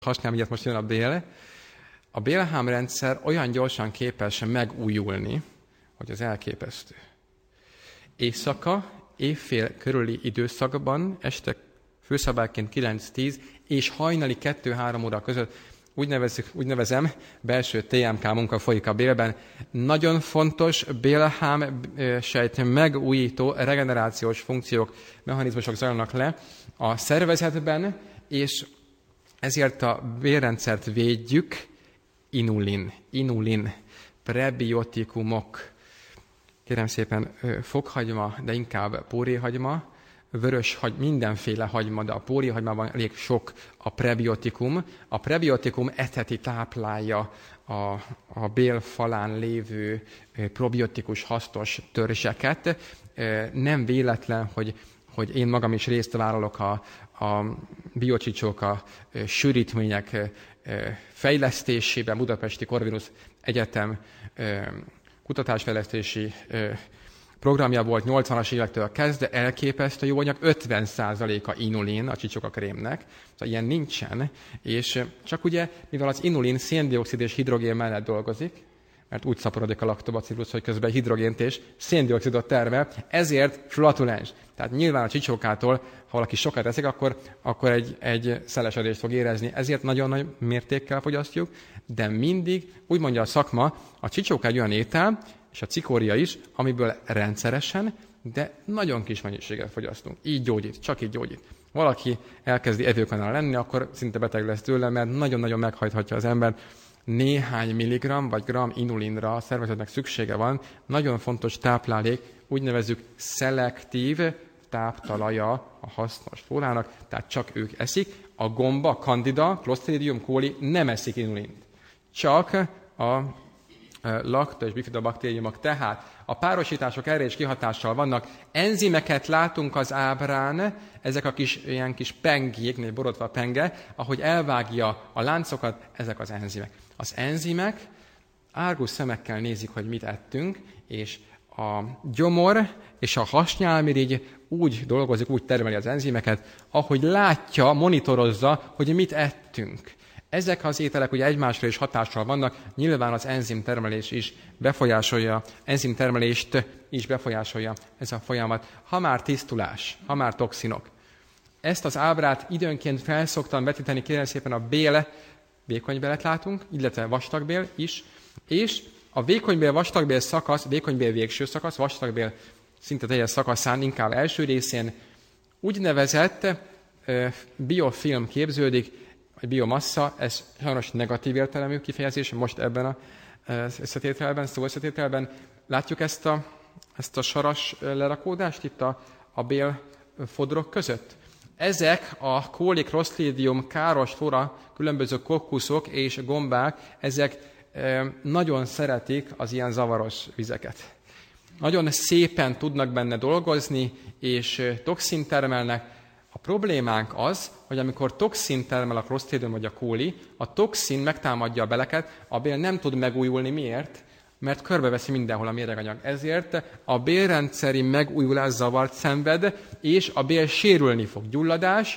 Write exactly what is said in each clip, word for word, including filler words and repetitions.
használom, ilyet most jön a bél. A bélhámrendszer olyan gyorsan képes megújulni, hogy az elképesztő. Éjszaka, évfél körüli időszakban, este főszabályként kilenc-tíz, és hajnali kettő-három óra között, úgy, nevezzük, úgy nevezem, belső té em ká munka folyik a bélben. Nagyon fontos bélhám sejt megújító regenerációs funkciók, mechanizmusok zajlanak le a szervezetben, és ezért a bélrendszert védjük. Inulin, inulin, prebiotikumok, kérem szépen fokhagyma, de inkább póréhagyma, vörös hagy, mindenféle hagyma, de a póréhagymában elég sok a prebiotikum. A prebiotikum eteti, táplálja a, a bél falán lévő probiotikus hasznos törzseket. Nem véletlen, hogy, hogy én magam is részt vállalok a, a biocsicsóka sűrítmények fejlesztésében, Budapesti Corvinus Egyetem kutatásfejlesztési programja volt nyolcvanas évektől kezdve, elképesztő jó anyag, ötven százaléka inulin a csicsoka krémnek, szóval ilyen nincsen, és csak ugye, mivel az inulin széndioxid és hidrogén mellett dolgozik, mert úgy szaporodik a laktobacillus, hogy közben hidrogént és széndioxidot termel, ezért flatulens. Tehát nyilván a csicsókától, ha valaki sokat eszik, akkor, akkor egy, egy szelesedést fog érezni. Ezért nagyon nagy mértékkel fogyasztjuk, de mindig, úgy mondja a szakma, a csicsóka egy olyan étel, és a cikória is, amiből rendszeresen, de nagyon kis mennyiséget fogyasztunk. Így gyógyít, csak így gyógyít. Valaki elkezdi evőkanál lenni, akkor szinte beteg lesz tőle, mert nagyon-nagyon meghajthatja az embert. Néhány milligram vagy gram inulinra a szervezetnek szüksége van. Nagyon fontos táplálék, úgy nevezzük szelektív táptalaja a hasznos flórának, tehát csak ők eszik. A gomba, a Candida, Clostridium coli nem eszik inulint. Csak a lakta és bifidobaktériumok. Tehát a párosítások erre is kihatással vannak. Enzimeket látunk az ábrán, ezek a kis, ilyen kis pengjék, borotva penge, ahogy elvágja a láncokat, ezek az enzimek. Az enzimek árgus szemekkel nézik, hogy mit ettünk, és a gyomor és a hasnyálmirigy úgy dolgozik, úgy termeli az enzimeket, ahogy látja, monitorozza, hogy mit ettünk. Ezek az ételek ugye egymásra is hatással vannak, nyilván az enzimtermelés is befolyásolja, enzimtermelést is befolyásolja ez a folyamat. Ha már tisztulás, ha már toxinok. Ezt az ábrát időnként felszoktam vetíteni, kérem szépen a bél, vékonybélet látunk, illetve vastagbél is, és a vékonybél, vastagbél szakasz, vékonybél végső szakasz, vastagbél szinte teljes szakaszán, inkább első részén úgynevezett ö, biofilm képződik, vagy biomassa, ez sajnos negatív értelemű kifejezés, most ebben a összetételben, szó összetételben. Látjuk ezt a, ezt a saras lerakódást itt a, a bélfodrok között? Ezek a kóli, Clostridium, káros flóra, különböző kokkuszok és gombák, ezek e, nagyon szeretik az ilyen zavaros vizeket. Nagyon szépen tudnak benne dolgozni, és toxint termelnek. A problémánk az, hogy amikor toxin termel a Clostridium vagy a kóli, a toxin megtámadja a beleket, a bél nem tud megújulni. Miért? Mert körbeveszi mindenhol a méreganyag. Ezért a bélrendszeri megújulás zavart szenved, és a bél sérülni fog. Gyulladás,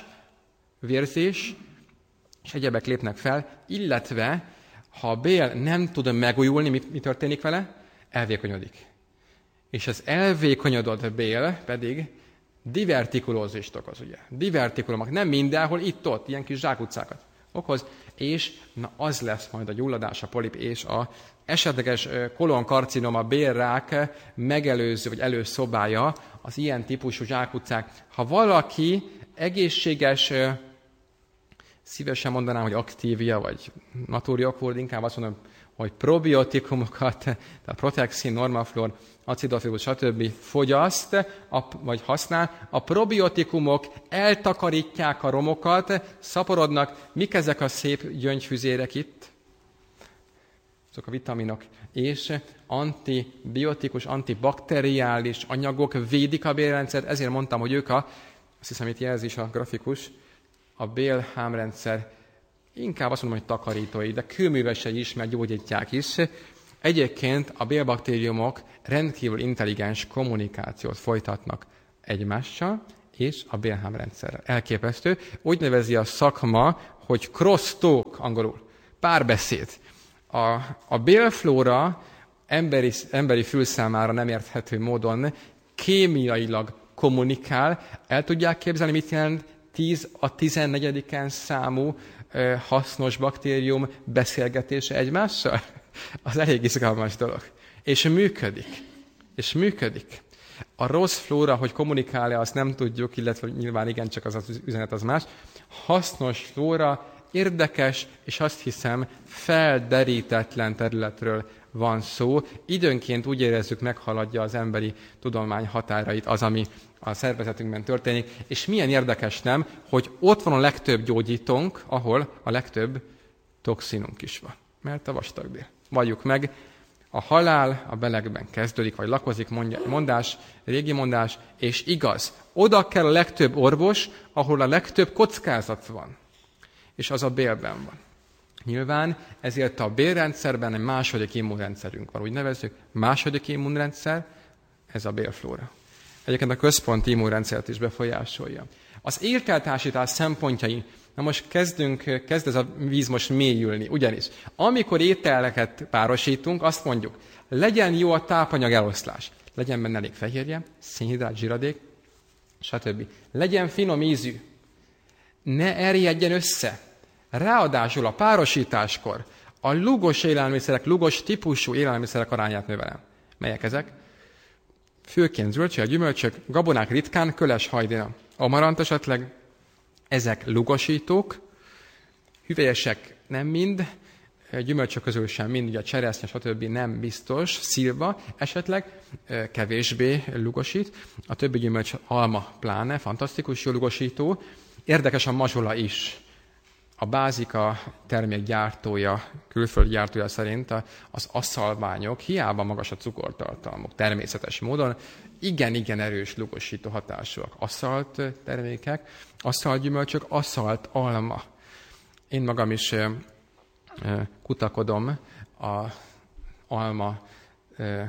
vérzés, és egyebek lépnek fel, illetve ha a bél nem tud megújulni, mi, mi történik vele? Elvékonyodik. És az elvékonyodott bél pedig divertikulózist okoz, ugye. Divertikulumok, nem mindenhol, itt-ott, ilyen kis zsákutcákat okoz, és na az lesz majd a gyulladás, a polip és a esetleges kolonkarcinoma, bélrák megelőző vagy előszobája az ilyen típusú zsákutcák. Ha valaki egészséges, szívesen mondanám, hogy Activia, vagy Naturiokord, inkább azt mondom, hogy probiotikumokat, tehát Protexin, Normaflor, Acidofilus, stb. Fogyaszt, a, vagy használ. A probiotikumok eltakarítják a romokat, szaporodnak. Mik ezek a szép gyöngyfüzérek itt? Azok a vitaminok. És antibiotikus, antibakteriális anyagok védik a bélrendszert. Ezért mondtam, hogy ők a, azt hiszem itt jelzi is a grafikus, a bélhámrendszer inkább azt mondom, hogy takarítói, de kőművesei is, mert gyógyítják is. Egyébként a bélbaktériumok rendkívül intelligens kommunikációt folytatnak egymással, és a bélhámrendszerrel. Elképesztő. Úgy nevezi a szakma, hogy crosstalk, angolul, párbeszéd. A, a bélflóra emberi, emberi fül számára nem érthető módon kémiailag kommunikál. El tudják képzelni, mit jelent tíz a tizennegyediken számú ö, hasznos baktérium beszélgetése egymással? Az elég izgalmas dolog. És működik. És működik. A rossz flóra, hogy kommunikál-e, azt nem tudjuk, illetve nyilván igen, csak az az üzenet az más. Hasznos flóra, érdekes, és azt hiszem felderítetlen területről van szó. Időnként úgy érezzük, meghaladja az emberi tudomány határait az, ami a szervezetünkben történik. És milyen érdekes nem, hogy ott van a legtöbb gyógyítónk, ahol a legtöbb toxinunk is van. Mert a vastagbél. Valljuk meg, a halál a belegben kezdődik, vagy lakozik, mondás, régi mondás, és igaz. Oda kell a legtöbb orvos, ahol a legtöbb kockázat van. És az a bélben van. Nyilván ezért a bélrendszerben egy második immunrendszerünk van. Úgy nevezzük, második immunrendszer, ez a bélflóra. Egyébként a központi immunrendszert is befolyásolja. Az ételtársítás szempontjai, na most kezdünk, kezd ez a víz most mélyülni, ugyanis amikor ételeket párosítunk, azt mondjuk, legyen jó a tápanyag eloszlás, legyen benne elég fehérje, szénhidrát, zsiradék, stb. Legyen finom ízű, ne erjedjen össze. Ráadásul a párosításkor a lugos élelmiszerek, lugos típusú élelmiszerek arányát növelem. Melyek ezek? Főként zöldségek, gyümölcsök, gabonák ritkán, köles hajdina. Amarant esetleg, ezek lugosítók, hüvelyesek nem mind, gyümölcsök közül sem mind, ugye a cseresznye, stb. Nem biztos, szilva esetleg kevésbé lugosít, a többi gyümölcs, alma pláne, fantasztikus jó lugosító, érdekes a mazsola is. A Bázika termék gyártója, külföldi gyártója szerint az asszalványok, hiába magas a cukortartalmuk természetes módon, igen-igen erős lugosító hatásúak. Asszalt termékek, asszalt gyümölcsök, asszalt alma. Én magam is e, e, kutakodom a alma e,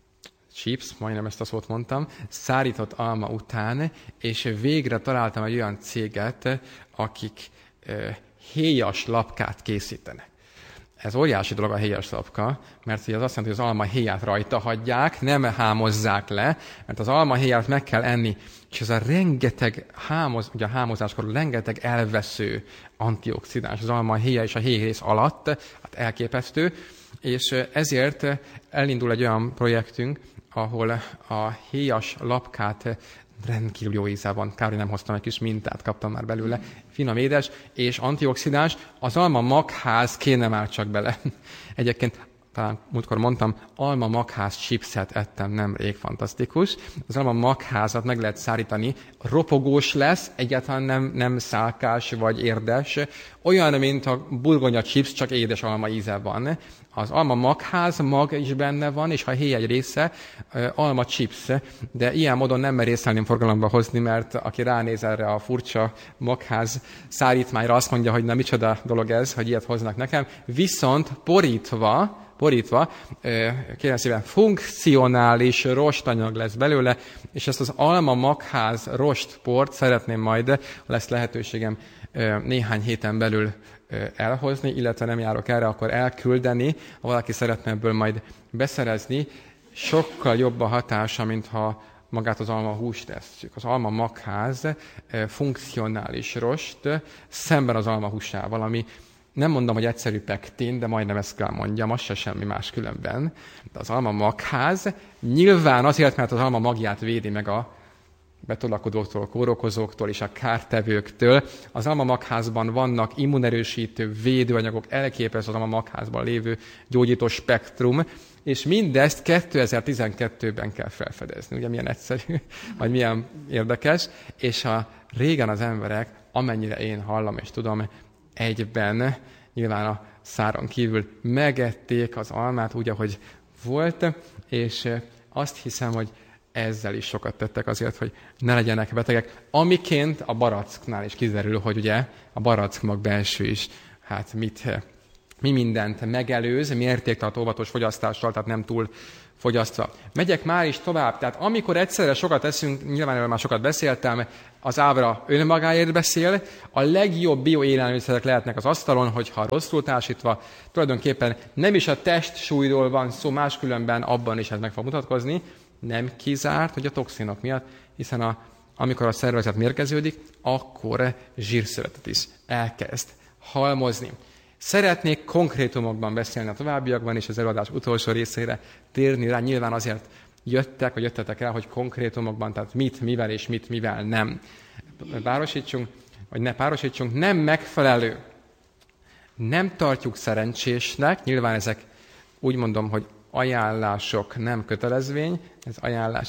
chips, majdnem ezt a szót mondtam, szárított alma után, és végre találtam egy olyan céget, akik e, héjas lapkát készítenek. Ez óriási dolog a héjas lapka, mert az azt jelenti, hogy az alma héját rajta hagyják, nem hámozzák le, mert az alma héját meg kell enni, és ez a rengeteg hámoz, ugye a hámozáskor rengeteg elvesző antioxidáns az alma héja és a héjrész alatt, hát elképesztő, és ezért elindul egy olyan projektünk, ahol a héjas lapkát rendkívül jó íze van. Kár, hogy nem hoztam egy kis mintát, kaptam már belőle. Finom, édes és antioxidáns. Az alma magház kéne már csak bele. Egyébként, talán múltkor mondtam, alma magház chipset ettem nemrég, fantasztikus. Az alma magházat meg lehet szárítani, ropogós lesz, egyáltalán nem, nem szálkás vagy érdes. Olyan, mint a burgonya chips, csak édes alma íze van. Az alma magház mag is benne van, és ha héj egy része, alma chips, de ilyen módon nem merészelném forgalomba hozni, mert aki ránéz erre a furcsa magház szárítmányra, azt mondja, hogy na micsoda dolog ez, hogy ilyet hoznak nekem. Viszont porítva, porítva, kérem szépen, funkcionális rostanyag lesz belőle, és ezt az alma magház rostport szeretném majd, ha lesz lehetőségem néhány héten belül elhozni, illetve nem járok erre, akkor elküldeni, ha valaki szeretne ebből majd beszerezni, sokkal jobb a hatása, mintha magát az alma húst tesszük. Az alma magház funkcionális rost szemben az alma húsával, ami nem mondom, hogy egyszerű pektin, de majdnem ezt kell mondjam, az se semmi más különben. De az alma magház nyilván azért, mert az alma magját védi meg a betolakodóktól, kórokozóktól és a kártevőktől. Az alma magházban vannak immunerősítő védőanyagok, elképesztő az alma magházban lévő gyógyító spektrum, és mindezt kétezer-tizenkettőben kell felfedezni. Ugye milyen egyszerű, vagy milyen érdekes. És a régen az emberek, amennyire én hallom és tudom, egyben, nyilván a száron kívül megették az almát úgy, ahogy volt, és azt hiszem, hogy ezzel is sokat tettek azért, hogy ne legyenek betegek. Amiként a baracknál is kiderül, hogy ugye a barackmag belső is, hát mit, mi mindent megelőz, mértéktartó óvatos fogyasztással, tehát nem túl fogyasztva. Megyek már is tovább, tehát amikor egyszerre sokat eszünk, nyilván erről már sokat beszéltem, az ábra önmagáért beszél, a legjobb bioélelmiszerek lehetnek az asztalon, hogyha rosszul társítva, tulajdonképpen nem is a testsúlyról van szó, máskülönben abban is ez meg fog mutatkozni, nem kizárt, hogy a toxinok miatt, hiszen a, amikor a szervezet mérgeződik, akkor zsírszövetet is elkezd halmozni. Szeretnék konkrétumokban beszélni a továbbiakban, és az előadás utolsó részére térni rá. Nyilván azért jöttek, vagy jöttetek el, hogy konkrétumokban, tehát mit, mivel és mit, mivel nem párosítsunk, vagy ne párosítsunk. Nem megfelelő. Nem tartjuk szerencsésnek, nyilván ezek úgy mondom, hogy ajánlások, nem kötelezvény, ez ajánlás.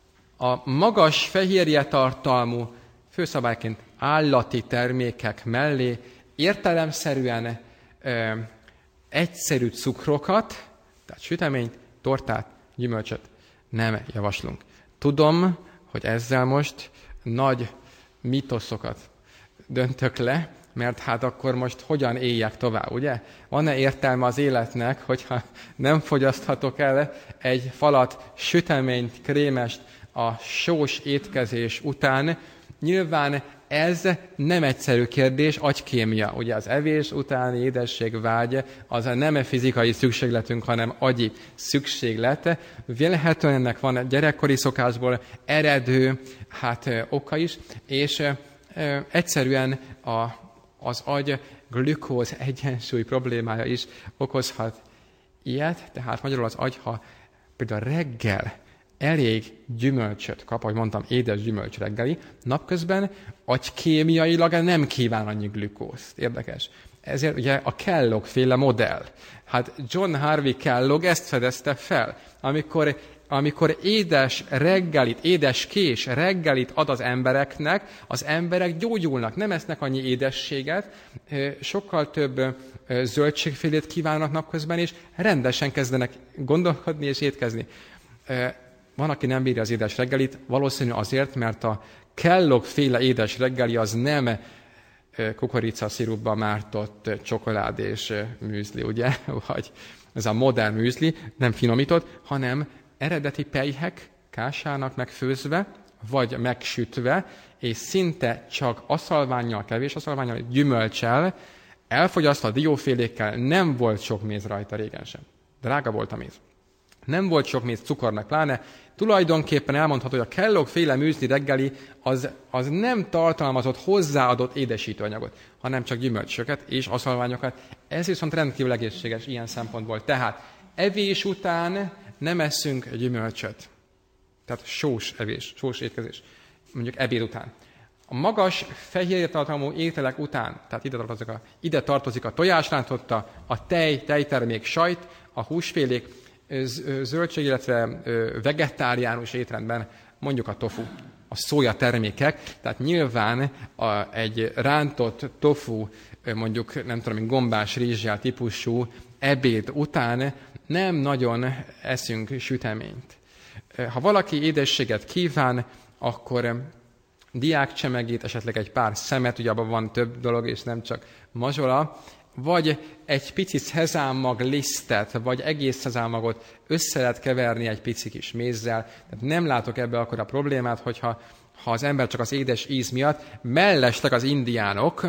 A magas fehérje tartalmú, főszabályként állati termékek mellé értelemszerűen ö, egyszerű cukrokat, tehát süteményt, tortát, gyümölcsöt nem javaslunk. Tudom, hogy ezzel most nagy mitoszokat döntök le, mert hát akkor most hogyan éljek tovább, ugye? Van-e értelme az életnek, hogyha nem fogyaszthatok el egy falat süteményt, krémest a sós étkezés után? Nyilván ez nem egyszerű kérdés, agykémia. Ugye az evés utáni édességvágy az nem fizikai szükségletünk, hanem agyi szükséglet. Vélhetően ennek van gyerekkori szokásból eredő hát, oka is, és e, egyszerűen a, az agy glükóz egyensúly problémája is okozhat ilyet. Tehát magyarul az agy, ha például reggel elég gyümölcsöt kap, ahogy mondtam, édes gyümölcs reggeli, napközben agykémiailag nem kíván annyi glükózt. Érdekes. Ezért ugye a Kellogg-féle modell. Hát John Harvey Kellogg ezt fedezte fel, amikor, amikor édes reggelit, édes kés reggelit ad az embereknek, az emberek gyógyulnak, nem esznek annyi édességet, sokkal több zöldségfélét kívánnak napközben, és rendesen kezdenek gondolkodni és étkezni. Van, aki nem bírja az édes reggelit, valószínű azért, mert a Kellogg-féle édes reggeli az nem kukoricaszirupba mártott csokoládés műzli, ugye? Vagy ez a modern műzli, nem finomított, hanem eredeti pelyhek kásának megfőzve, vagy megsütve, és szinte csak aszalvánnyal, kevés aszalvánnyal, gyümölccsel, elfogyasztva diófélékkel, nem volt sok méz rajta régen sem. Drága volt a méz. Nem volt sok méz cukornak pláne. Tulajdonképpen elmondható, hogy a Kellogg-féle műzli reggeli az, az nem tartalmazott hozzáadott édesítőanyagot, hanem csak gyümölcsöket és aszalványokat. Ez viszont rendkívül egészséges ilyen szempontból. Tehát evés után nem eszünk gyümölcsöt. Tehát sós evés, sós étkezés. Mondjuk ebéd után. A magas fehérjetartalmú ételek után, tehát ide tartozik a, ide tartozik a tojásrántotta, a tej, tejtermék, sajt, a húsfélék, zöldség, illetve vegetáriánus étrendben mondjuk a tofu, a szója termékek, tehát nyilván a, egy rántott tofu, mondjuk nem tudom, gombás rizssel típusú ebéd után nem nagyon eszünk süteményt. Ha valaki édességet kíván, akkor diákcsemegét, esetleg egy pár szemet, ugye abban van több dolog, és nem csak mazsola, vagy egy pici szezámmag lisztet, vagy egész szezámmagot össze lehet keverni egy pici kis mézzel. Tehát nem látok ebbe akkor a problémát, hogyha ha az ember csak az édes íz miatt, mellesleg az indiánok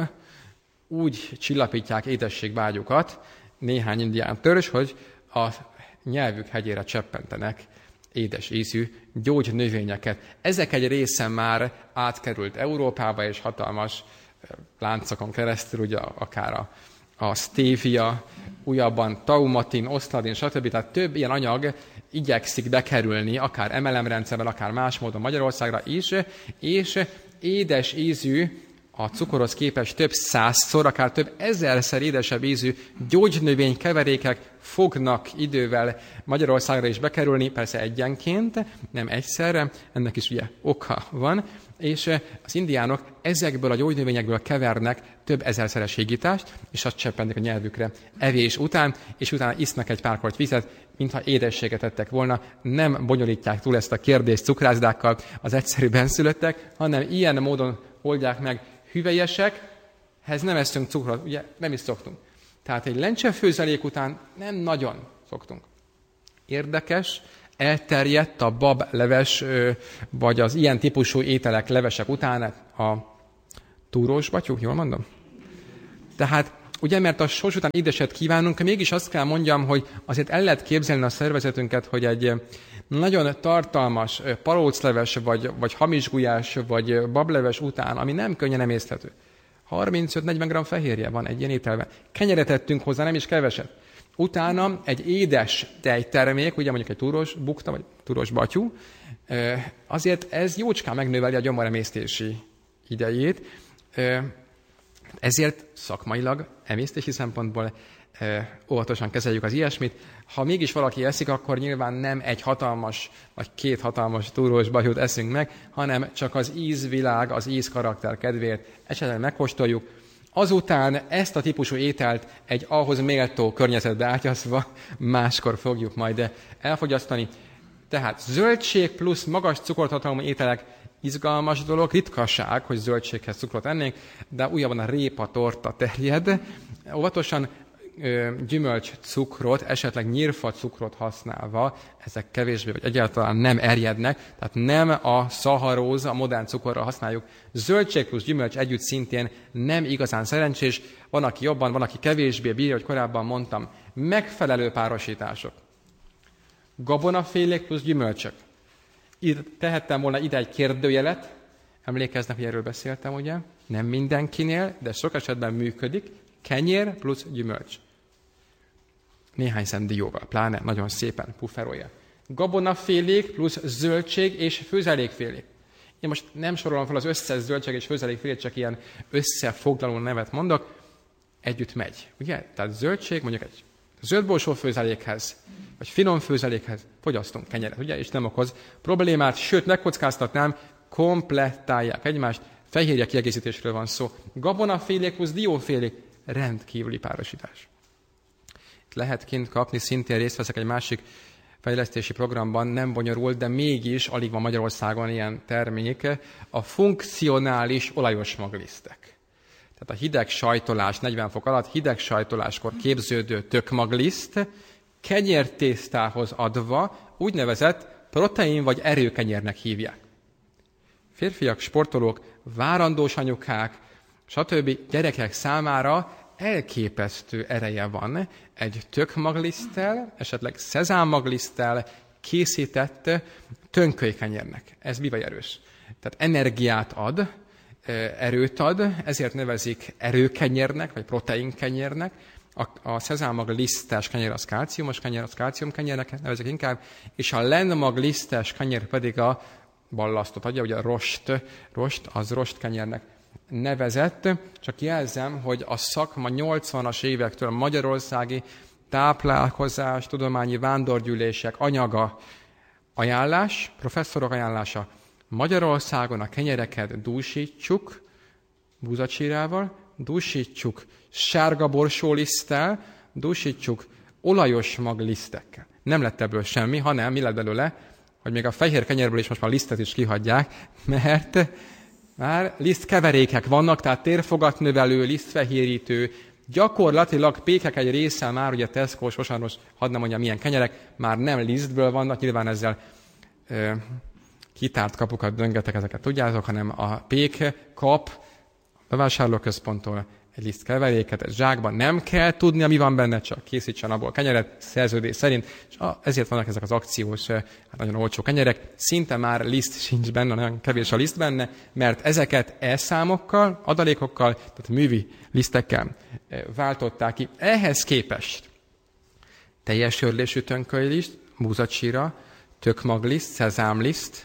úgy csillapítják édességvágyukat, néhány indián törzs, hogy a nyelvük hegyére cseppentenek édes ízű gyógynövényeket. Ezek egy része már átkerült Európába, és hatalmas láncokon keresztül, ugye akár a a stevia, újabban taumatin, osztradin, stb. Tehát több ilyen anyag igyekszik bekerülni, akár em el em-rendszerben, akár más módon Magyarországra is, és édes ízű, a cukorhoz képest több százszor, akár több ezerszer édesebb ízű gyógynövény keverékek fognak idővel Magyarországra is bekerülni, persze egyenként, nem egyszerre, ennek is ugye oka van, és az indiánok ezekből a gyógynövényekből kevernek több ezerszeres hígítást, és azt cseppennek a nyelvükre evés után, és utána isznak egy pár korty vizet, mintha édességet ettek volna. Nem bonyolítják túl ezt a kérdést cukrászdákkal az egyszerű benszülöttek, hanem ilyen módon oldják meg. Hüvelyesekhez nem eszünk cukrot, ugye nem is szoktunk. Tehát egy lencsefőzelék után nem nagyon szoktunk. Érdekes, elterjedt a bableves, vagy az ilyen típusú ételek, levesek után a túrós batyú, jól mondom? Tehát ugye, mert a sors után édeset kívánunk, mégis azt kell mondjam, hogy azért el lehet képzelni a szervezetünket, hogy egy nagyon tartalmas parócleves, vagy, vagy hamisgulyás, vagy bableves után, ami nem könnyen emészthető. harmincöt-negyven gramm fehérje van egy ilyen ételben. Kenyeret tettünk hozzá, nem is keveset. Utána egy édes tejtermék, ugye mondjuk egy túrós bukta, vagy túrós batyú, azért ez jócskán megnöveli a gyomoremésztési idejét. Ezért szakmailag, emésztési szempontból óvatosan kezeljük az ilyesmit. Ha mégis valaki eszik, akkor nyilván nem egy hatalmas, vagy két hatalmas túrós batyút eszünk meg, hanem csak az ízvilág, az ízkarakter kedvéért esetleg megkóstoljuk. Azután ezt a típusú ételt egy ahhoz méltó környezetbe átyaszva máskor fogjuk majd elfogyasztani. Tehát zöldség plusz magas cukortartalmú ételek izgalmas dolog, ritkaság, hogy zöldséghez cukrot ennénk, de újabban a répa torta terjed. Óvatosan gyümölcs cukrot, esetleg nyírfa cukrot használva, ezek kevésbé vagy egyáltalán nem erjednek, tehát nem a szaharóz, a modern cukorra használjuk. Zöldség plusz gyümölcs együtt szintén nem igazán szerencsés, van, aki jobban, van, aki kevésbé bírja, hogy korábban mondtam. Megfelelő párosítások. Gabonafélék plusz gyümölcsök. Itt tehettem volna ide egy kérdőjelet, emlékeznek, hogy erről beszéltem, ugye? Nem mindenkinél, de sok esetben működik. Kenyér plusz gyümölcs. Néhány szem dióval, pláne nagyon szépen pufferolja. Gabonafélék plusz zöldség és főzelékfélék. Én most nem sorolom fel az összes zöldség és főzelékfélét, csak ilyen összefoglaló nevet mondok. Együtt megy, ugye? Tehát zöldség, mondjuk egy zöldborsó főzelékhez, vagy finom főzelékhez fogyasztunk kenyeret, ugye? És nem okoz problémát, sőt, megkockáztatnám, komplettálják egymást. Fehérje kiegészítésről van szó. Gabonafélék plusz diófélék, rendkívüli párosítás. Itt lehet kint kapni, szintén részt veszek egy másik fejlesztési programban, nem bonyolult, de mégis alig van Magyarországon ilyen termék, a funkcionális olajos maglisztek. Tehát a hideg sajtolás, negyven fok alatt, hideg sajtoláskor képződő tökmagliszt kenyértésztához adva úgynevezett protein vagy erőkenyérnek hívják. Férfiak, sportolók, várandós anyukák, stb. Gyerekek számára elképesztő ereje van egy tökmagliszttel, esetleg szezámmagliszttel készített tönkölykenyérnek. Ez bivaj erős. Tehát energiát ad, erőt ad, ezért nevezik erőkenyérnek, vagy proteinkenyérnek. A, a szezámmaglisztes kenyér az kálciumos kenyér, az kálciumkenyérnek nevezik inkább, és a lenmaglisztes kenyér pedig a ballasztot adja, ugye a rost, rost az rostkenyérnek nevezett. Csak jelzem, hogy a szakma nyolcvanas évektől a magyarországi táplálkozás, tudományi vándorgyűlések anyaga ajánlás, professzorok ajánlása. Magyarországon a kenyereket dúsítsuk búzacsírával, dúsítsuk sárga borsóliszttel, dúsítsuk olajos maglisztekkel. Nem lett ebből semmi, hanem mi lett belőle, hogy még a fehér kenyérből is most már lisztet is kihagyják, mert már lisztkeverékek vannak, tehát térfogatnövelő, lisztfehérítő, gyakorlatilag pékek egy része már, ugye Tesco-s, Osanos, hadd nem mondjam, milyen kenyerek, már nem lisztből vannak, nyilván ezzel ö, kitárt kapukat döngetek, ezeket tudjátok, hanem a pék kap bevásárlóközponttól egy lisztkeveréket, egy zsákban, nem kell tudnia, mi van benne, csak készítsen abból kenyeret, szerződés szerint, és ezért vannak ezek az akciós, hát nagyon olcsó kenyerek, szinte már liszt sincs benne, nagyon kevés a liszt benne, mert ezeket e-számokkal, adalékokkal, tehát művi lisztekkel váltották ki. Ehhez képest teljes örlésű tönkölyliszt, búzacsíra, tökmagliszt, szezámliszt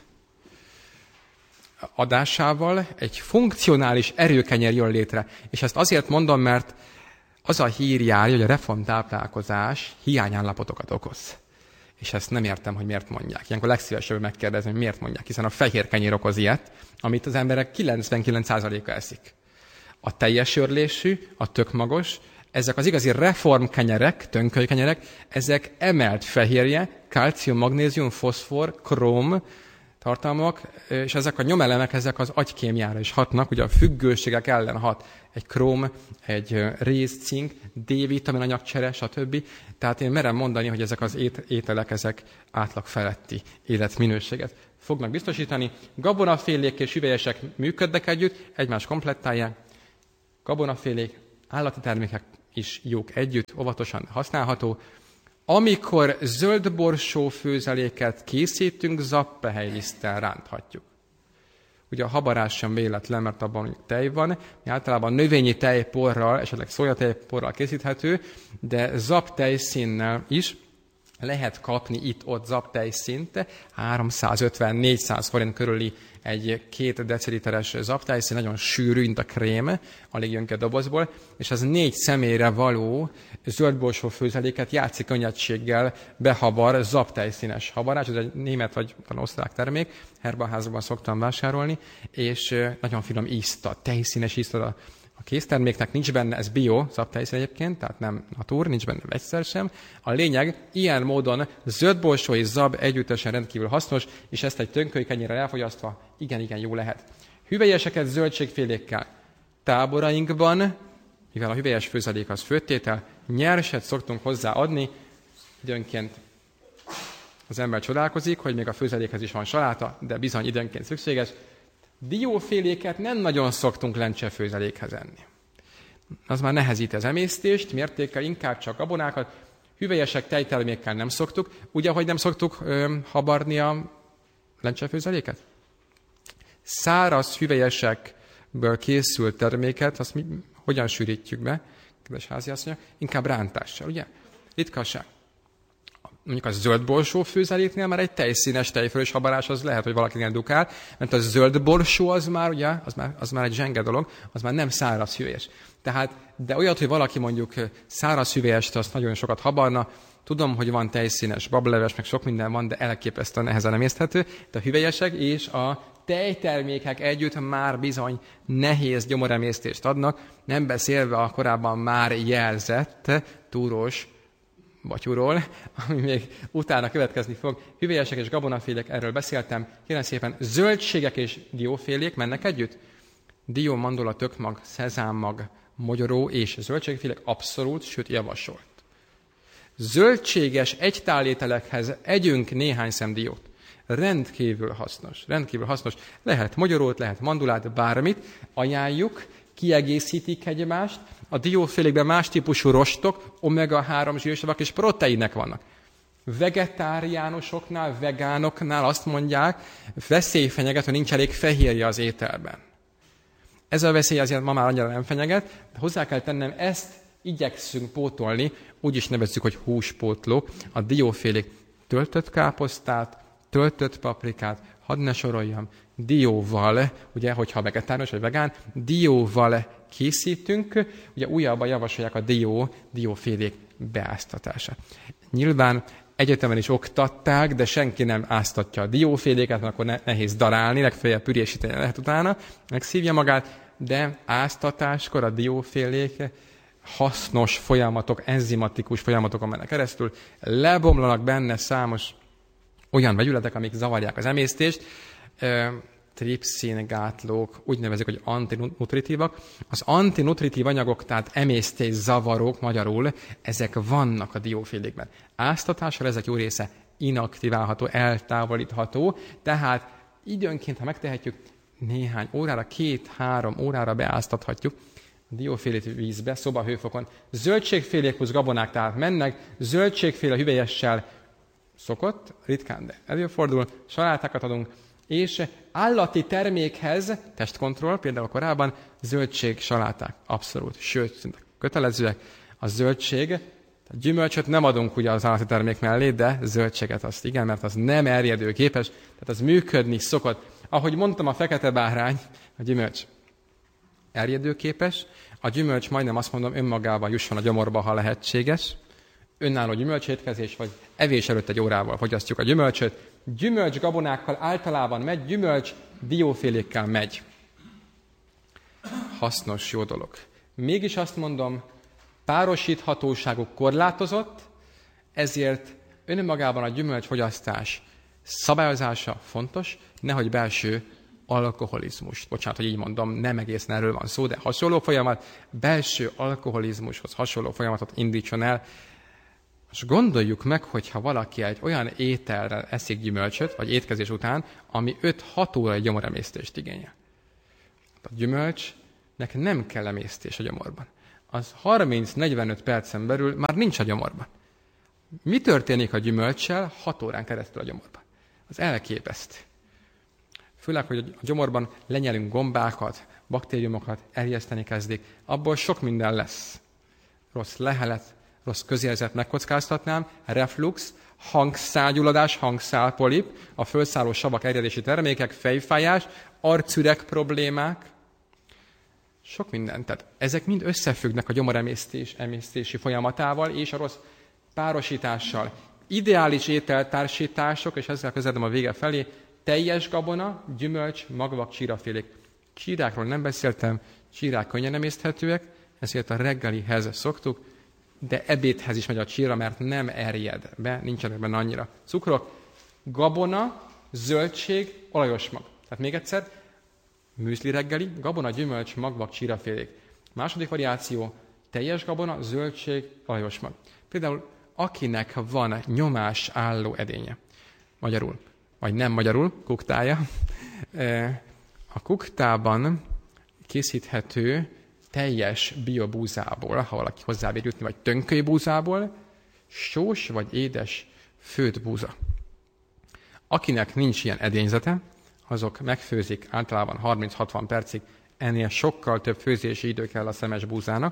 adásával egy funkcionális erőkenyer jön létre. És ezt azért mondom, mert az a hír jár, hogy a reformtáplálkozás hiányállapotokat okoz. És ezt nem értem, hogy miért mondják. Ilyenkor legszívesebben megkérdezni, hogy miért mondják, hiszen a fehér kenyér okoz ilyet, amit az emberek kilencvenkilenc százaléka eszik. A teljes örlésű, a tökmagos, ezek az igazi reformkenyerek, tönkölykenyerek, ezek emelt fehérje, kalcium, magnézium, foszfor, króm, tartalmak, és ezek a nyomelemek, ezek az agykémiára is hatnak, ugye a függőségek ellen hat egy króm, egy réz, cink, D-vitamin anyagcsere, stb. Tehát én merem mondani, hogy ezek az ételek, ezek átlag feletti életminőséget fognak biztosítani. Gabonafélék és hüvelyesek működnek együtt, egymást komplettálják. Gabonafélék, állati termékek is jók együtt, óvatosan használható. Amikor zöldborsó főzeléket készítünk, zappehelyliszttel ránthatjuk. Ugye a habarás sem véletlen, mert abban mondjuk tej van. Mi általában növényi tejporral, esetleg szójatejporral készíthető, de zaptejszínnel is lehet kapni itt-ott zaptejszínt. háromszázötven-négyszáz forint körüli egy két deciliteres zaptejszín, nagyon sűrű, mint a krém, alig jön ki a dobozból, és az négy személyre való zöldborsó főzeléket játszik könnyedséggel behabar zaptejszínes habarás, ez egy német vagy osztrák termék, Herbalházban szoktam vásárolni, és nagyon finom ízta, tejszínes ízta a A készterméknek, nincs benne, ez bio, zaptejszín egyébként, tehát nem natur, nincs benne vegyszer sem. A lényeg, ilyen módon zöldborsó és zab együttesen rendkívül hasznos, és ezt egy tönkölykenyére elfogyasztva igen-igen jó lehet. Hüvelyeseket zöldségfélékkel táborainkban, mivel a hüvelyes főzelék az főtétel, nyerset szoktunk hozzá adni, időnként az ember csodálkozik, hogy még a főzelékhez is van saláta, de bizony időnként szükséges. Dióféléket nem nagyon szoktunk lencsefőzelékhez enni. Az már nehezíti az emésztést, mértékkel inkább csak gabonákat, hüvelyesek tejtermékkel nem szoktuk. Ugye, hogy nem szoktuk ö, habarni a lencsefőzeléket? Száraz hüvelyesekből készült terméket, azt mi hogyan sűrítjük be, kedves háziasszonyok? Inkább rántással, ugye? Ritkaság. Mondjuk a zöldborsó főzeléknél már egy tejszínes tejfölös habarás, az lehet, hogy valakinél dukál, mert a zöldborsó az már, ugye, az már, az már egy zsenge dolog, az már nem száraz hüvelyes. Tehát, de olyat, hogy valaki mondjuk száraz hüvelyest, azt nagyon sokat habarna, tudom, hogy van tejszínes bableves, meg sok minden van, de elképesztően nehezen emészthető, de a hüvelyesek és a tejtermékek együtt már bizony nehéz gyomoremésztést adnak, nem beszélve a korábban már jelzett túrós batyúról, ami még utána következni fog. Hüvelyesek és gabonafélék, erről beszéltem. Kérem szépen, zöldségek és diófélék mennek együtt? Dió, mandula, tökmag, szezámmag, mogyoró és zöldségfélék abszolút, sőt javasolt. Zöldséges egytálételekhez együnk néhány szem diót. Rendkívül hasznos, rendkívül hasznos. Lehet mogyorót, lehet mandulát, bármit ajánljuk, kiegészítik egymást. A diófélékben más típusú rostok, omega három zsírsavak és proteinek vannak. Vegetáriánusoknál, vegánoknál azt mondják, veszély fenyeget, hogy nincs elég fehérje az ételben. Ez a veszély azért ma már annyira nem fenyeget, de hozzá kell tennem, ezt igyekszünk pótolni, úgy is nevezzük, hogy húspótló. A diófélék töltött káposztát, töltött paprikát, hadd ne soroljam, dióval, ugye, hogyha vegetáriánus vagy vegán, dióval készítünk, ugye újabban javasolják a dió, diófélék beáztatását. Nyilván egyetemen is oktatták, de senki nem áztatja a dióféléket, mert akkor ne, nehéz darálni, legfeljebb pürésíteni lehet utána, megszívja magát, de áztatáskor a diófélék hasznos folyamatok, enzimatikus folyamatokon mennek keresztül, lebomlanak benne számos olyan vegyületek, amik zavarják az emésztést, tripszin-gátlók, úgy nevezik, hogy antinutritívak. Az antinutritív anyagok, tehát emésztészavarók magyarul, ezek vannak a diófélékben. Áztatásra ezek jó része inaktiválható, eltávolítható, tehát időnként, ha megtehetjük, néhány órára, két-három órára beáztathatjuk a diófélét vízbe, szobahőfokon. Zöldségfélék plusz gabonák tehát mennek, zöldségféle hüvelyessel szokott, ritkán, de előfordul, salátákat adunk, és állati termékhez, testkontroll, például korábban, zöldség, saláták, abszolút, sőt, szinte kötelezőek. A zöldség, a gyümölcsöt nem adunk ugye az állati termék mellé, de zöldséget azt igen, mert az nem erjedőképes, tehát az működni szokott. Ahogy mondtam, a fekete bárány, a gyümölcs erjedőképes, a gyümölcs majdnem azt mondom, önmagában jusson a gyomorba, ha lehetséges. Önálló gyümölcsétkezés, vagy evés előtt egy órával fogyasztjuk a gyümölcsöt. Gyümölcs gabonákkal általában megy, gyümölcs diófélékkel megy. Hasznos, jó dolog. Mégis azt mondom, párosíthatóságuk korlátozott, ezért önmagában a gyümölcsfogyasztás Szabályozása fontos, nehogy belső alkoholizmus. Bocsánat, hogy így mondom, nem egészen erről van szó, de hasonló folyamat, belső alkoholizmushoz hasonló folyamatot indítson el. És gondoljuk meg, hogyha valaki egy olyan ételrel eszik gyümölcsöt, vagy étkezés után, ami öt-hat óra gyomoremésztést igényel. A gyümölcsnek nem kell emésztés a gyomorban. Az harminc-negyvenöt percen belül már nincs a gyomorban. Mi történik a gyümölccsel hat órán keresztül a gyomorban? Az elképesztő. Főleg, hogy a gyomorban lenyelünk gombákat, baktériumokat, erjeszteni kezdik, abból sok minden lesz. Rossz lehelet, rossz közérzet megkockáztatnám, reflux, hangszálgyulladás, hangszálpolip, a fölszálló savak erjedési termékek, fejfájás, arcüreg problémák, sok minden. Tehát ezek mind összefüggnek a gyomoremésztés emésztési folyamatával és a rossz párosítással. Ideális ételtársítások, és ezzel közeledem a vége felé, teljes gabona, gyümölcs, magvak, csírafélék. Csírákról nem beszéltem, csírák könnyen emészthetőek, ezért a reggelihez szoktuk, de ebédhez is megy a csíra, mert nem erjed be, nincsenek benne annyira cukrok. Gabona, zöldség, olajos mag. Tehát még egyszer, műzli reggeli, gabona, gyümölcs, magvak, csírafélék. Második variáció, teljes gabona, zöldség, olajos mag. Például akinek van nyomás álló edénye, magyarul, vagy nem magyarul, kuktája, a kuktában készíthető teljes biobúzából, ha valaki hozzábír jutni, vagy tönkölybúzából, sós vagy édes főtt búza. Akinek nincs ilyen edényzete, azok megfőzik általában harminc-hatvan percig, ennél sokkal több főzési idő kell a szemes búzának,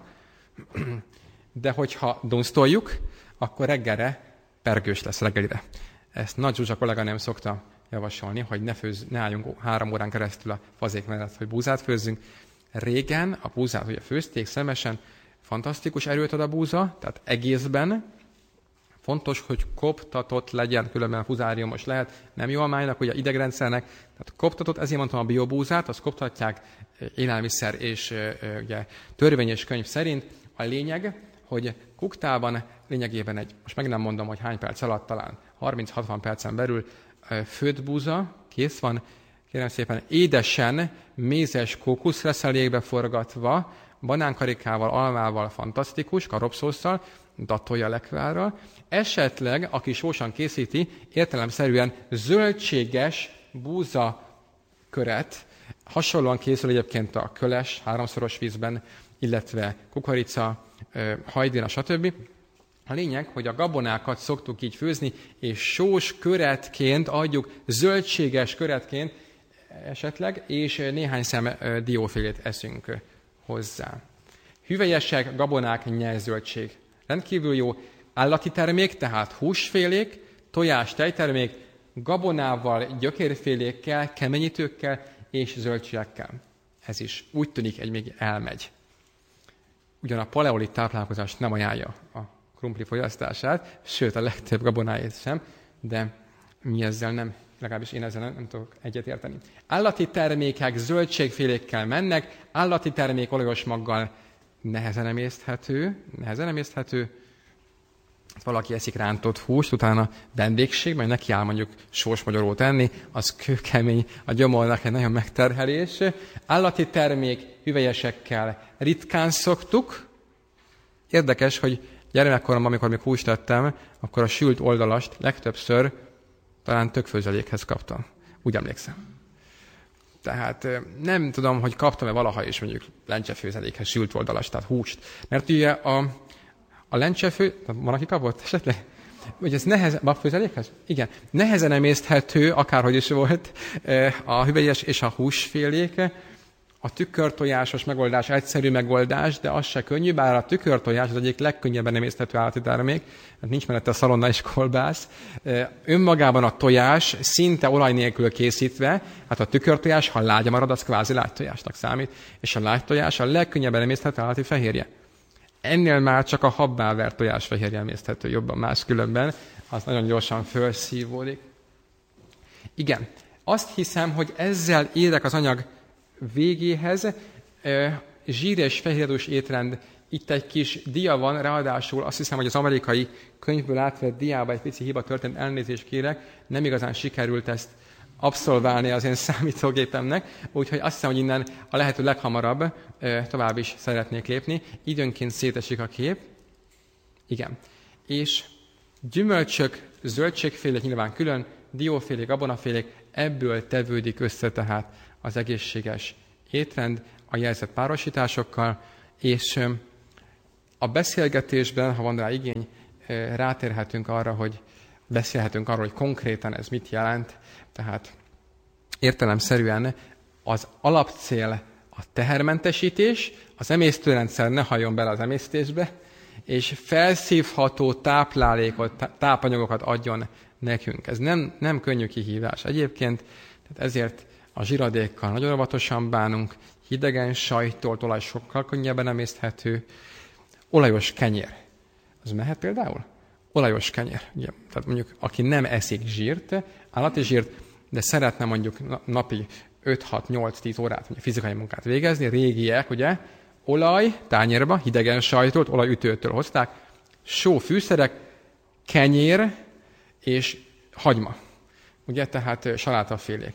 de hogyha dunsztoljuk, akkor reggelre pergős lesz reggelire. Ezt Nagy Zsuzsa kollega nem szokta javasolni, hogy ne, főz, ne álljunk három órán keresztül a fazék mellett, hogy búzát főzzünk. Régen a búzát ugye főzték szemesen, fantasztikus erőt ad a búza, tehát egészben. Fontos, hogy koptatott legyen, különben fuzáriumos lehet, nem jó a májnak, ugye idegrendszernek. Tehát koptatott, ezért mondtam a biobúzát, azt koptatják élelmiszer és ugye, törvényes könyv szerint. A lényeg, hogy kuktában lényegében egy, most meg nem mondom, hogy hány perc alatt, talán harminc-hatvan percen belül főtt búza, kész van, kérem szépen, édesen, mézes kókuszreszelékbe forgatva, banánkarikával, almával, fantasztikus, karopszósszal, datolja lekvárral. Esetleg, aki sósan készíti, értelemszerűen zöldséges búza köret, hasonlóan készül egyébként a köles, háromszoros vízben, illetve kukorica, hajdina, stb. A lényeg, hogy a gabonákat szoktuk így főzni, és sós köretként adjuk, zöldséges köretként esetleg, és néhány szem diófélét eszünk hozzá. Hüvelyesek, gabonák, nyelzöldség. Rendkívül jó állati termék, tehát húsfélék, tojás, tejtermék, gabonával, gyökérfélékkel, keményítőkkel és zöldségekkel. Ez is úgy tűnik, egy még elmegy. Ugyan a paleolit táplálkozást nem ajánlja a krumpli fogyasztását, sőt a legtöbb gabonáját sem, de mi ezzel nem, legalábbis én ezzel nem, nem tudok egyetérteni. Állati termékek zöldségfélékkel mennek, állati termék olajos maggal nehezen emészthető, nehezen emészthető. Valaki eszik rántott húst, utána vendégség, majd neki áll mondjuk sós magyarót enni, az kőkemény, a gyomornak egy nagyon megterhelés. Állati termék hüvelyesekkel ritkán szoktuk. Érdekes, hogy gyermekkoromban, amikor még húst ettem, akkor a sült oldalast legtöbbször talán tökfőzelékhez kaptam. Úgy emlékszem. Tehát nem tudom, hogy kaptam-e valaha is mondjuk lencsefőzelékhez sült oldalast, tehát húst. Mert ugye a, a lencsefő, van, aki kapott esetleg? Hogy ez nehezen, babfőzelékhez? Igen. Nehezen emészthető, akárhogy is volt, a hüvelyes és a húsfélék. A tükörtojásos megoldás egyszerű megoldás, de az se könnyű, bár a tükörtojás az egyik legkönnyebben emészthető állati termék, mert nincs mellette a szalonna és kolbász. Önmagában a tojás szinte olaj nélkül készítve, hát a tükörtojás, ha lágya marad, az kvázi lágytojásnak számít, és a lágytojás a legkönnyebben emészthető állati fehérje. Ennél már csak a habbá vert tojás fehérje emészthető jobban, máskülönben az nagyon gyorsan felszívódik. Igen, azt hiszem, hogy ezzel érek az anyag végéhez. Zsír és fehéradús étrend Itt egy kis dia van, ráadásul azt hiszem, hogy az amerikai könyvből átvett diába egy pici hiba történt, elnézést kérek, nem igazán sikerült ezt abszolválni az én számítógépemnek, úgyhogy azt hiszem, hogy innen a lehető leghamarabb tovább is szeretnék lépni. Időnként szétesik a kép. Igen. És gyümölcsök, zöldségfélék nyilván külön, diófélék, gabonafélék, ebből tevődik össze tehát az egészséges étrend a jelzett párosításokkal, és a beszélgetésben, ha van rá igény, rátérhetünk arra, hogy beszélhetünk arról, hogy konkrétan ez mit jelent. Tehát értelemszerűen az alapcél a tehermentesítés, az emésztőrendszer ne hajjon bele az emésztésbe, és felszívható táplálékot, tápanyagokat adjon nekünk. Ez nem, nem könnyű kihívás. Egyébként tehát ezért a zsiradékkal nagyon óvatosan bánunk, hidegen sajtolt olaj sokkal könnyebben emészthető, olajos kenyér. Az mehet például? Olajos kenyér. Ugye, tehát mondjuk, aki nem eszik zsírt, állati zsírt, de szeretne mondjuk napi öt-hat-nyolc-tíz órát fizikai munkát végezni, régiek, ugye, olaj, tányérba, hidegen sajtolt, olajütőtől hozták, só, fűszerek, kenyér és hagyma. Ugye, tehát salátafélék.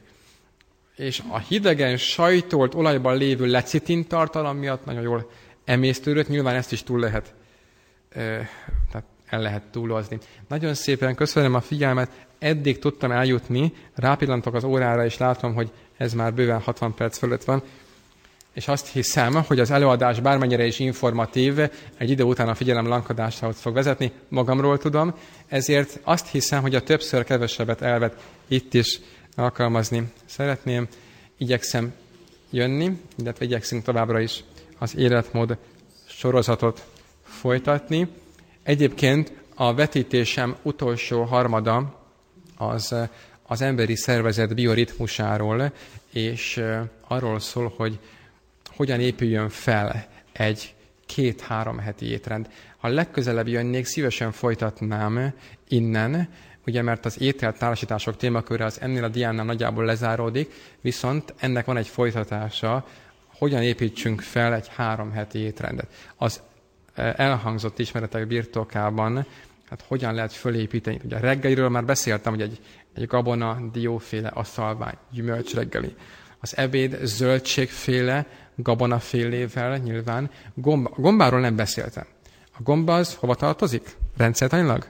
És a hidegen sajtolt olajban lévő lecitin tartalom miatt nagyon jól emésztődött, nyilván ezt is túl lehet, tehát el lehet túlozni. Nagyon szépen köszönöm a figyelmet, eddig tudtam eljutni, rápillantok az órára, és látom, hogy ez már bőven hatvan perc fölött van, és azt hiszem, hogy az előadás bármennyire is informatív, egy idő után a figyelem lankadásához fog vezetni, magamról tudom, ezért azt hiszem, hogy a többször kevesebbet elvet itt is alkalmazni szeretném. Igyekszem jönni, illetve igyekszünk továbbra is az életmód sorozatot folytatni. Egyébként a vetítésem utolsó harmada az az emberi szervezet bioritmusáról, és arról szól, hogy hogyan épüljön fel egy két-három heti étrend. Ha legközelebb jönnék, szívesen folytatnám innen, ugye, mert az ételtársítások témaköre az ennél a diánnál nagyjából lezáródik, viszont ennek van egy folytatása, hogyan építsünk fel egy három heti étrendet. Az elhangzott ismeretek birtokában, hát hogyan lehet fölépíteni. Ugye a reggeliről már beszéltem, hogy egy, egy gabona, dióféle, aszalvány, gyümölcs reggeli. Az ebéd zöldségféle, gabonafélével nyilván. Gomba, a gombáról nem beszéltem. A gomba az hova tartozik? Rendszertanilag?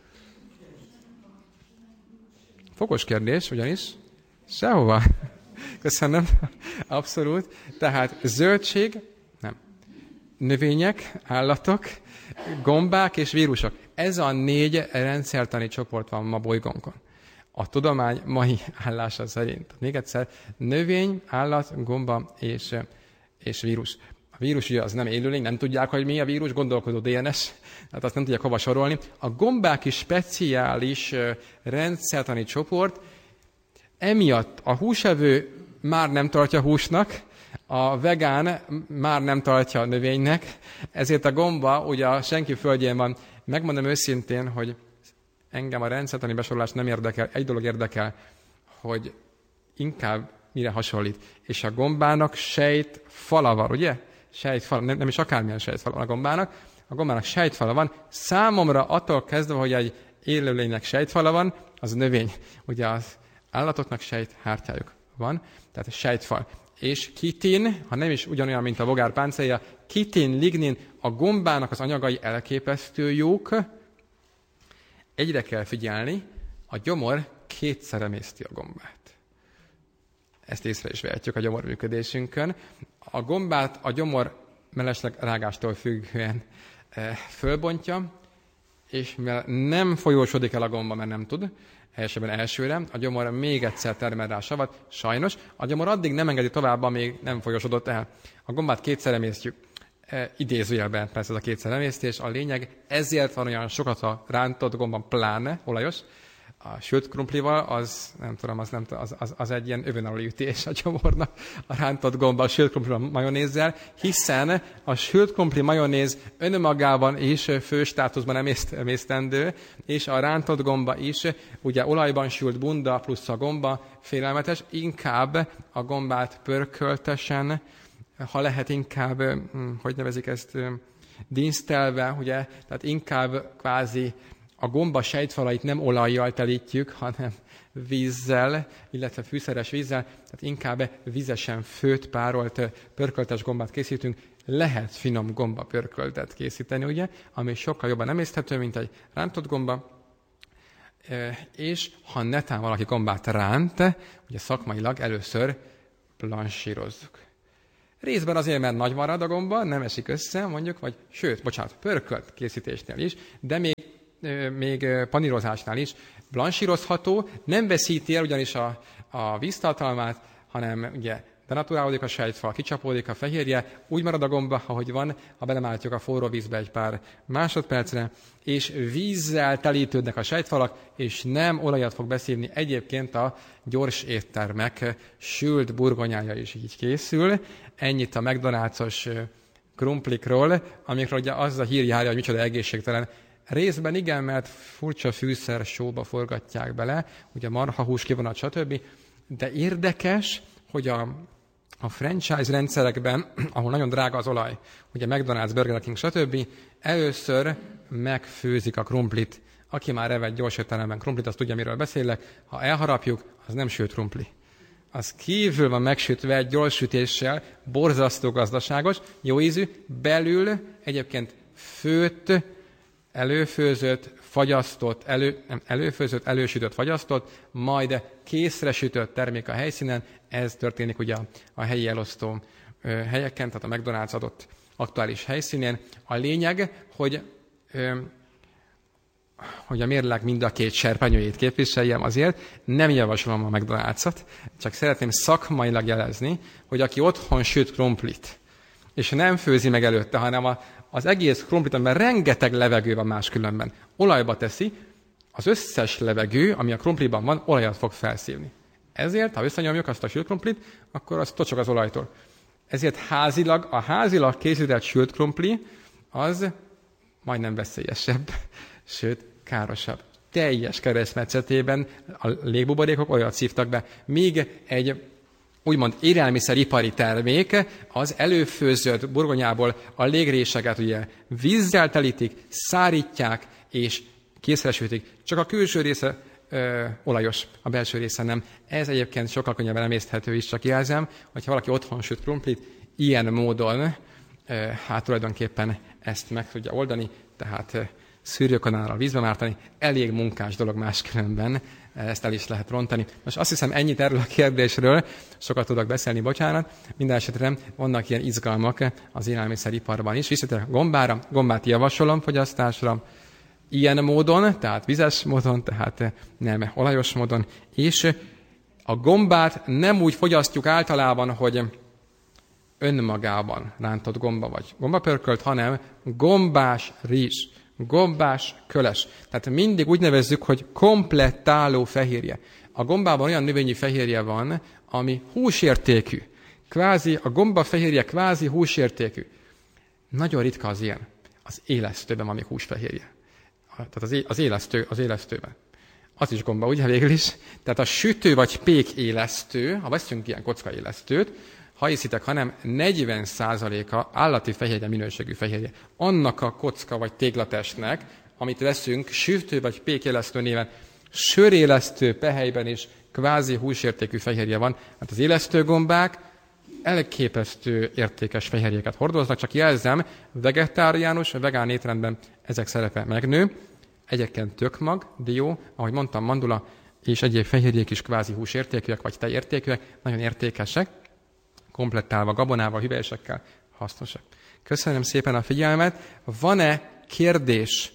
Fogos kérdés, ugyanis. Sehova. Köszönöm. Abszolút. Tehát zöldség, nem. Növények, állatok, gombák és vírusok. Ez a négy rendszertani csoport van ma bolygónkon. A tudomány mai állása szerint. Még egyszer, növény, állat, gomba és, és vírus. A vírus ugye az nem élőlény, nem tudják, hogy mi a vírus, gondolkodó dé en es, hát azt nem tudják hova sorolni. A gombák is speciális rendszertani csoport, emiatt a húsevő már nem tartja húsnak, a vegán már nem tartja növénynek, ezért a gomba ugye a senki földjén van. Megmondom őszintén, hogy engem a rendszertani besorolás nem érdekel, egy dolog érdekel, hogy inkább mire hasonlít. És a gombának sejtfala van, ugye? Sejtfala, nem, nem is akármilyen sejtfala van a gombának. A gombának sejtfala van. Számomra attól kezdve, hogy egy élőlénynek sejtfala van, az növény. Ugye az állatoknak sejthártyájuk van, tehát a sejtfal. És kitin, ha nem is ugyanolyan, mint a bogár páncélja, kitin, lignin, a gombának az anyagai elképesztő jók. Egyre kell figyelni, a gyomor kétszer emészti a gombát. Ezt észre is vehetjük a gyomor működésünkön. A gombát a gyomor mellesleg rágástól függően e, fölbontja, és mivel nem folyósodik el a gomba, mert nem tud, helyesebben elsőre, a gyomor még egyszer termel rá savat, sajnos. A gyomor addig nem engedi tovább, amíg nem folyosodott el. A gombát kétszer emésztjük. E, idézőjelben persze ez a kétszer emésztés. A lényeg, ezért van olyan sokat a rántott gomba, pláne olajos. A sült krumplival, az nem tudom, az, nem, az, az, az egy ilyen övön aluli ütés a gyomornak, a rántott gomba a sült krumplival majonézzel, hiszen a sült krumpli majonéz önmagában is fő státuszban emészt, emésztendő, és a rántott gomba is, ugye olajban sült bunda plusz a gomba félelmetes, inkább a gombát pörköltesen, ha lehet inkább, hogy nevezik ezt, dísztelve, ugye, tehát inkább kvázi a gomba sejtfalait nem olajjal telítjük, hanem vízzel, illetve fűszeres vízzel, tehát inkább vízesen főtt, párolt, pörköltes gombát készítünk. Lehet finom gomba pörköltet készíteni, ugye, ami sokkal jobban emészthető, mint egy rántott gomba. És ha netán valaki gombát ránt, ugye szakmailag először blansírozzuk. Részben azért, mert nagy marad a gomba, nem esik össze, mondjuk, vagy sőt, bocsánat, pörkölt készítésnél is, de még, még panírozásnál is blansírozható, nem veszíti el ugyanis a, a víztartalmát, hanem ugye denaturálódik a sejtfal, kicsapódik a fehérje, úgy marad a gomba, ahogy van, ha belemáltjuk a forró vízbe egy pár másodpercre, és vízzel telítődnek a sejtfalak, és nem olajat fog beszívni. Egyébként a gyors éttermek sült burgonyája is így készül. Ennyit a McDonald's-os krumplikról, amikről ugye az a hír járja, hogy micsoda egészségtelen. Részben igen, mert furcsa fűszer sóba forgatják bele, ugye marhahús kivonat, stb. De érdekes, hogy a, a franchise rendszerekben, ahol nagyon drága az olaj, ugye McDonald's, Burger King, stb. Először megfőzik a krumplit. Aki már evett gyors étteremben krumplit, az tudja, miről beszélek. Ha elharapjuk, az nem sült krumpli. Az kívül van megsütve egy gyors sütéssel, borzasztó gazdaságos, jó ízű, belül egyébként főtt, előfőzött, fagyasztott, elő, nem, előfőzött, elősütött, fagyasztott, majd készre sütött termék a helyszínen. Ez történik ugye a, a helyi elosztó ö, helyeken, tehát a McDonald's adott aktuális helyszínén. A lényeg, hogy, ö, hogy a mérleg mind a két serpenyőjét képviseljem, azért nem javasolom a McDonald's-ot, csak szeretném szakmailag jelezni, hogy aki otthon süt krumplit, és nem főzi meg előtte, hanem a az egész krumplit, amiben rengeteg levegő van máskülönben, olajba teszi, az összes levegő, ami a krumpliban van, olajat fog felszívni. Ezért, ha összenyomjuk azt a sült krumplit, akkor az tocsog az olajtól. Ezért házilag, a házilag készített sült krumpli, az majdnem veszélyesebb, sőt, károsabb. Teljes keresztmetszetében a légbuborékok olyat szívtak be, míg egy úgymond élelmiszeripari termék, az előfőzött burgonyából a légréseket ugye vízzel telítik, szárítják és készre sütik. Csak a külső része ö, olajos, a belső része nem. Ez egyébként sokkal könnyebben emészthető is, csak jelzem, hogyha valaki otthon süt krumplit, ilyen módon ö, hát tulajdonképpen ezt meg tudja oldani, tehát ö, szűrőkanálral vízbe mártani, elég munkás dolog máskülönben, ezt el is lehet rontani. Most azt hiszem ennyit erről a kérdésről, sokat tudok beszélni, bocsánat. Minden esetre vannak ilyen izgalmak az élelmiszeriparban is. Visszatérek a gombára, gombát javasolom fogyasztásra, ilyen módon, tehát vizes módon, tehát nem olajos módon, és a gombát nem úgy fogyasztjuk általában, hogy önmagában rántott gomba vagy gombapörkölt, hanem gombás rizs, gombás köles. Tehát mindig úgy nevezzük, hogy komplettáló fehérje. A gombában olyan növényi fehérje van, ami húsértékű. Kvázi, a gomba fehérje kvázi húsértékű. Nagyon ritka az ilyen. Az élesztőben van még húsfehérje. Tehát az, é- az, élesztő, az élesztőben. Az is gomba, ugye végül is? Tehát a sütő vagy pék élesztő, ha veszünk ilyen kocka élesztőt, ha hiszitek, hanem negyven százaléka állati fehérje, minőségű fehérje. Annak a kocka vagy téglatestnek, amit veszünk sütő vagy pékélesztő néven, sörélesztő pehelyben is kvázi húsértékű fehérje van. Hát az élesztőgombák elképesztő értékes fehérjéket hordoznak, csak jelzem, vegetáriánus, vegán étrendben ezek szerepe megnő. Egyébként tökmag, dió, ahogy mondtam, mandula és egyéb fehérjék is kvázi húsértékűek, vagy tejértékűek, nagyon értékesek, komplettálva gabonával, hüvelyesekkel hasznosak. Köszönöm szépen a figyelmet. Van-e kérdés,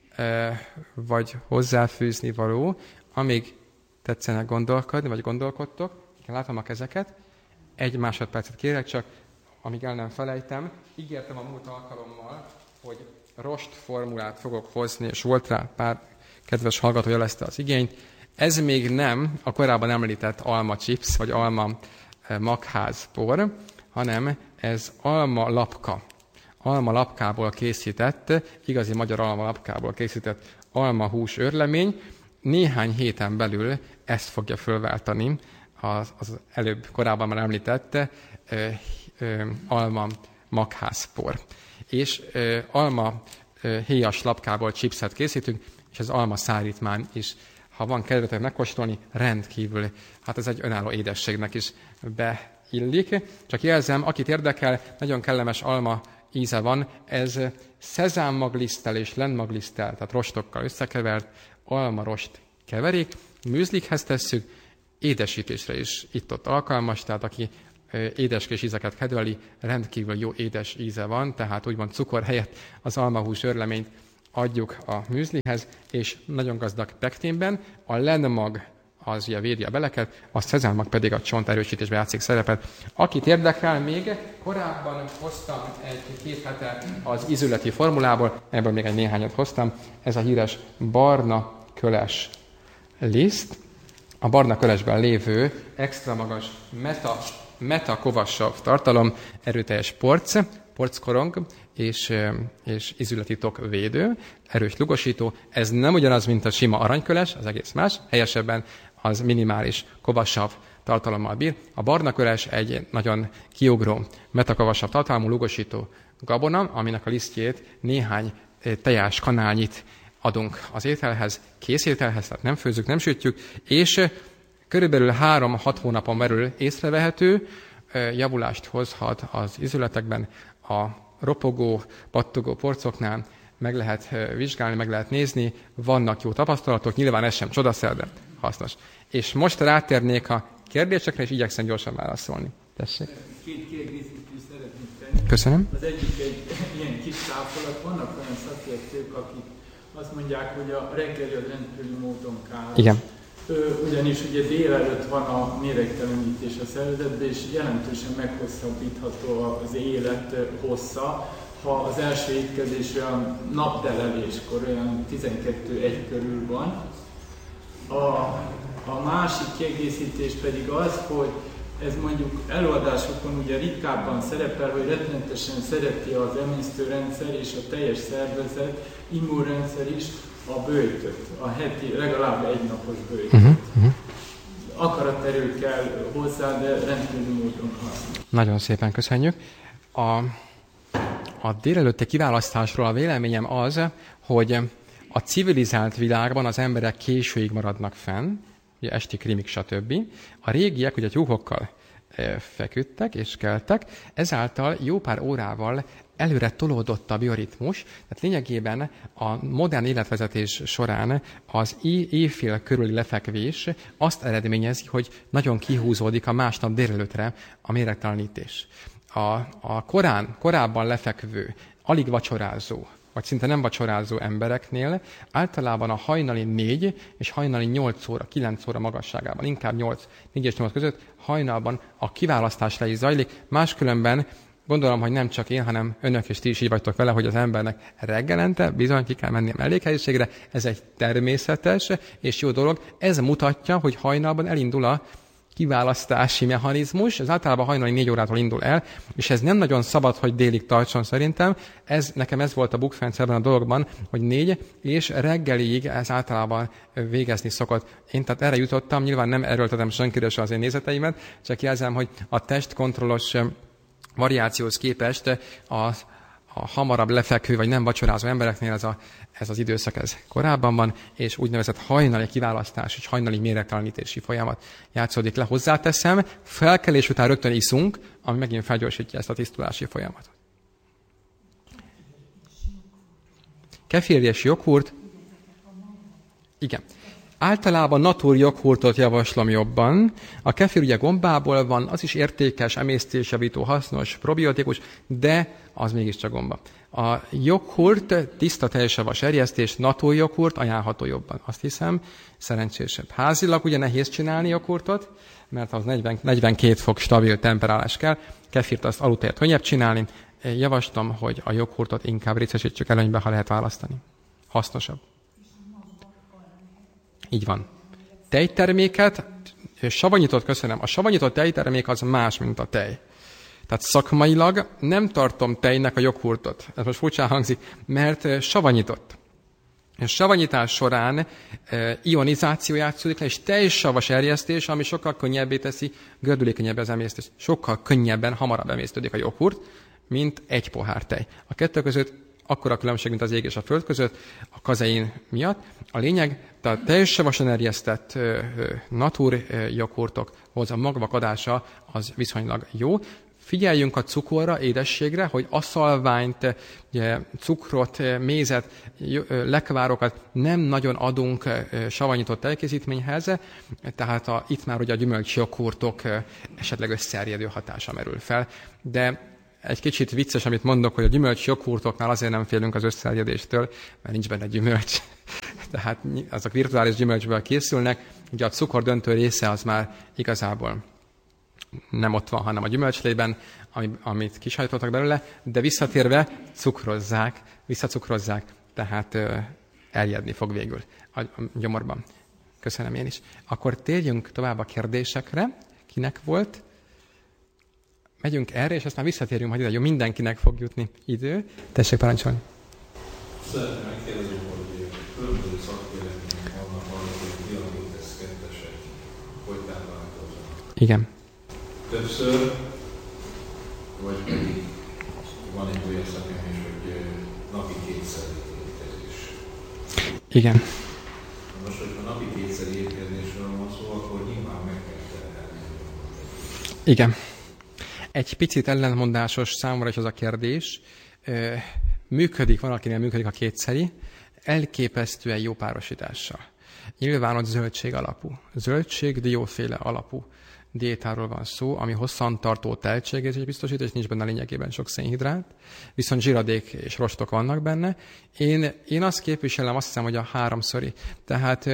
vagy hozzáfűzni való, amíg tetszenek gondolkodni, vagy gondolkodtok? Igen, látom a kezeket. Egy másodpercet kérek csak, amíg el nem felejtem. Ígértem a múlt alkalommal, hogy rost formulát fogok hozni, és volt rá pár kedves hallgató jelezte az igényt. Ez még nem a korábban említett alma chips, vagy alma magházpor, hanem ez alma lapka. Alma lapkából készített, igazi magyar alma lapkából készített almahús örlemény. Néhány héten belül ezt fogja fölváltani az, az előbb korábban már említett ö, ö, alma magházpor. és ö, alma ö, héjas lapkából chipset készítünk, és az alma szárítmány is. Ha van kedvetek megkóstolni, rendkívül, hát ez egy önálló édességnek is beillik. Csak jelzem, akit érdekel, nagyon kellemes alma íze van, ez szezámmagliszttel és lenmagliszttel, tehát rostokkal összekevert almarost keverék, műzlikhez tesszük, édesítésre is itt-ott alkalmas, tehát aki édeskés ízeket kedveli, rendkívül jó édes íze van, tehát úgymond cukor helyett az almahús őrleményt adjuk a műzlihez, és nagyon gazdag pekténben. A lenmag az ugye védi a beleket, a szezámmag pedig a csont erősítésbe játszik szerepet. Akit érdekel még, korábban hoztam egy-két hete az ízületi formulából, ebből még egy néhányat hoztam, ez a híres barna köles liszt. A barna kölesben lévő extra magas meta, meta kovassav tartalom, erőteljes porc, porckorong és, és ízületi tok védő, erős lugosító. Ez nem ugyanaz, mint a sima aranyköles, az egész más, helyesebben az minimális kovassav tartalommal bír. A barna köles egy nagyon kiugró metakovassav tartalmú lugosító gabona, aminek a lisztjét néhány tejás kanálnyit adunk az ételhez, kész ételhez, tehát nem főzzük, nem sütjük, és körülbelül három-hat hónapon belül észrevehető javulást hozhat az ízületekben. A ropogó, pattogó porcoknál meg lehet vizsgálni, meg lehet nézni, vannak jó tapasztalatok, nyilván ez sem csodaszer, de hasznos. És most rátérnék a kérdésekre, és igyekszem gyorsan válaszolni. Tessék. Két kiegészítést szeretnék tenni. Köszönöm. Az egyik egy ilyen kis távolat. Vannak olyan szakértők, akik azt mondják, hogy a reggeli az rendkívüli módon káros. Igen. Ugyanis ugye délelőtt van a méregtelenítés a szervezetben, és jelentősen meghosszabbítható az élet hossza, ha az első étkezés olyan napdelelvéskor, olyan tizenkettő egy körül van. A, a másik kiegészítés pedig az, hogy ez mondjuk előadásokon ugye ritkábban szerepel, hogy rettenetesen szereti az emésztőrendszer és a teljes szervezet, immunrendszer is a böjtöt, a heti legalább egy napos böjtöt. Uh-huh, uh-huh. Akaraterő kell hozzá, de rendkívül módon hasznos. Nagyon szépen köszönjük. A, a délelőtti kiválasztásról a véleményem az, hogy a civilizált világban az emberek későig maradnak fenn, ugye esti krimik, stb. A régiek ugye tyúkokkal e, feküdtek és keltek, ezáltal jó pár órával előre tolódott a bioritmus, tehát lényegében a modern életvezetés során az éjfél körüli lefekvés azt eredményezi, hogy nagyon kihúzódik a másnap délelőttre a méregtelenítés. A, a korán, korábban lefekvő, alig vacsorázó, vagy szinte nem vacsorázó embereknél általában a hajnali négy és hajnali nyolc óra, kilenc óra magasságában, inkább nyolc, négy és nyolc között hajnalban a kiválasztás le is zajlik, máskülönben gondolom, hogy nem csak én, hanem önök és ti is így vagytok vele, hogy az embernek reggelente bizony ki kell menni a mellékhelyiségre, ez egy természetes és jó dolog. Ez mutatja, hogy hajnalban elindul a kiválasztási mechanizmus, ez általában hajnali négy órától indul el, és ez nem nagyon szabad, hogy délig tartson szerintem. Ez, nekem ez volt a bukfencerben a dologban, hogy négy, és reggelig ez általában végezni szokott. Én tehát erre jutottam, nyilván nem erőltetem senkire se az én nézeteimet, csak jelzem, hogy a testkontrollos variációhoz képest a, a hamarabb lefekvő vagy nem vacsorázó embereknél ez, a, ez az időszak ez korábban van, és úgynevezett hajnali kiválasztás és hajnali méregtelenítési folyamat játszódik le. Hozzáteszem, felkelés után rögtön iszunk, ami megint felgyorsítja ezt a tisztulási folyamatot. Kefir és joghurt. Igen. Általában natur joghurtot javaslom jobban. A kefir ugye gombából van, az is értékes, emésztésjavító, hasznos, probiotikus, de az mégiscsak gomba. A joghurt, tiszta teljesavas erjesztés, natur joghurt ajánlható jobban, azt hiszem, szerencsésebb. Házilag ugye nehéz csinálni joghurtot, mert az negyven, negyvenkét fok stabil temperálás kell. Kefirt azt aludtejét könnyebb csinálni. Javaslom, hogy a joghurtot inkább részesítsük előnybe, ha lehet választani. Hasznosabb. Így van. Tejterméket, savanyított, köszönöm, a savanyított tejtermék az más, mint a tej. Tehát szakmailag nem tartom tejnek a joghurtot. Ez most furcsán hangzik, mert savanyított. A savanyítás során e, ionizáció játszódik le, és tejsavas erjesztés, ami sokkal könnyebbé teszi, gördülékenyebb az emésztés. Sokkal könnyebben, hamarabb emésztődik a joghurt, mint egy pohár tej. A kettő között akkora különbség, mint az ég és a föld között, a kazein miatt. A lényeg, tehát teljes savasan erjesztett natur joghurtokhoz a magvak adása az viszonylag jó. Figyeljünk a cukorra, édességre, hogy aszalványt, ugye, cukrot, mézet, lekvárokat nem nagyon adunk savanyított tejkészítményhez, tehát a, itt már ugye a gyümölcsjoghurtok esetleg összeerjedő hatása merül fel. De egy kicsit vicces, amit mondok, hogy a gyümölcsjoghurtoknál azért nem félünk az összeerjedéstől, mert nincs benne gyümölcs. Tehát azok virtuális gyümölcsből készülnek, ugye a cukor döntő része az már igazából nem ott van, hanem a gyümölcslében, amit kisajtottak belőle, de visszatérve cukrozzák, visszacukrozzák, tehát ö, eljedni fog végül a, a gyomorban. Köszönöm én is. Akkor térjünk tovább a kérdésekre. Kinek volt? Megyünk erre, és aztán visszatérjünk majd ide, jó, mindenkinek fog jutni idő. Tessék parancsolni. Szeretném megkérdezni, hogy különböző szakvélemények vannak arra, hogy diabetes kettesek hogy táplálkoznak. Igen. Többször, vagy pedig van egy olyan szakvélemény, hogy napi kétszer étkezés. Igen. Most, hogyha napi kétszer étkezésről van szó, akkor nyilván meg kell terhelni. Igen. Egy picit ellentmondásos számomra is az a kérdés. Működik, van akinél működik a kétszeri, elképesztően jó párosítással. Nyilván ott zöldség alapú. Zöldség, dióféle alapú diétáról van szó, ami hosszantartó teltségérzést biztosít, és nincs benne lényegében sok szénhidrát, viszont zsiradék és rostok vannak benne. Én, én azt képviselem, azt hiszem, hogy a háromszori. Tehát